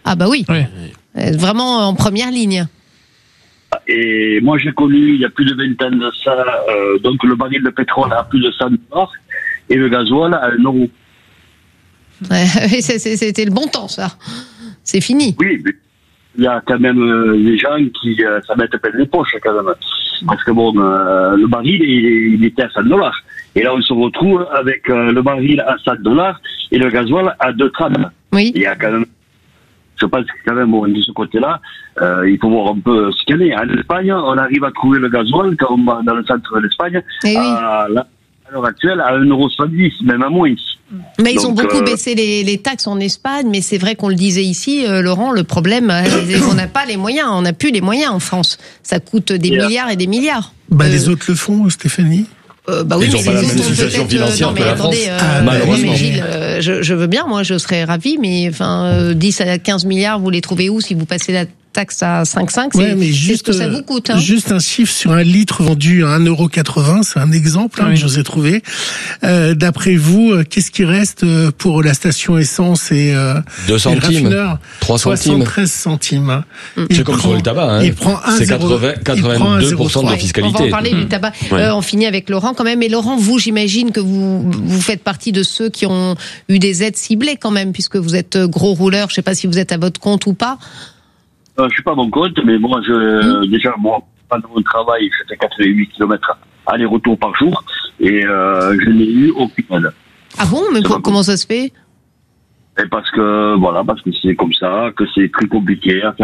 Ah bah oui, oui. Vraiment en première ligne. Et moi, j'ai connu, il y a plus de vingt ans de ça, euh, donc le baril de pétrole à plus de cent dollars et le gasoil à un euro. Ouais, c'était le bon temps, ça. C'est fini. Oui, mais il y a quand même euh, des gens qui euh, ça mettent plein les poches, quand même. Parce que bon, euh, le baril, il, il était à cent dollars. Et là, on se retrouve avec euh, le baril à cent dollars et le gasoil à deux trente. Oui. Il y a quand même... Je pense que quand même, bon, de ce côté-là, euh, il faut voir un peu ce qu'il y a. En Espagne, on arrive à trouver le gasoil, quand on va dans le centre de l'Espagne, oui. à, à l'heure actuelle, à un euro soixante-dix, même à moins. Mais ils Donc, ont beaucoup euh... baissé les, les taxes en Espagne, mais c'est vrai qu'on le disait ici, euh, Laurent, le problème, euh, on n'a pas les moyens, on n'a plus les moyens en France. Ça coûte des yeah. milliards et des milliards. Bah, euh... les autres le font, Stéphanie. Euh, bah oui, ils mais n'ont pas la même situation financière non, que la attendez, France, euh, malheureusement. Mais Gilles, euh, je, je veux bien, moi, je serais ravi, mais enfin, euh, dix à quinze milliards, vous les trouvez où si vous passez la taxe à cinq virgule cinq, c'est, ouais, c'est ce que ça vous coûte. Hein. Juste un chiffre sur un litre vendu à un euro quatre-vingts, c'est un exemple hein, oui. que je vous ai trouvé. Euh, d'après vous, qu'est-ce qui reste pour la station essence et euh, deux centimes, trois centimes, soixante-treize centimes. Mmh. C'est comme sur le tabac, hein. Il prend un c'est quatre-vingts, quatre-vingt-deux pour cent de la fiscalité. On va en parler mmh. du tabac. Ouais. Euh, on finit avec Laurent quand même. Et Laurent, vous, j'imagine que vous vous faites partie de ceux qui ont eu des aides ciblées quand même, puisque vous êtes gros rouleur. Je ne sais pas si vous êtes à votre compte ou pas. Euh, je suis pas à mon compte, mais moi, je, mmh. déjà, moi, pendant mon travail, je fais quatre-vingt-huit kilomètres aller-retour par jour, et euh, je n'ai eu aucune aide. Ah bon, mais pour, comment ça se fait? Et parce que, voilà, parce que c'est comme ça, que c'est très compliqué à faire.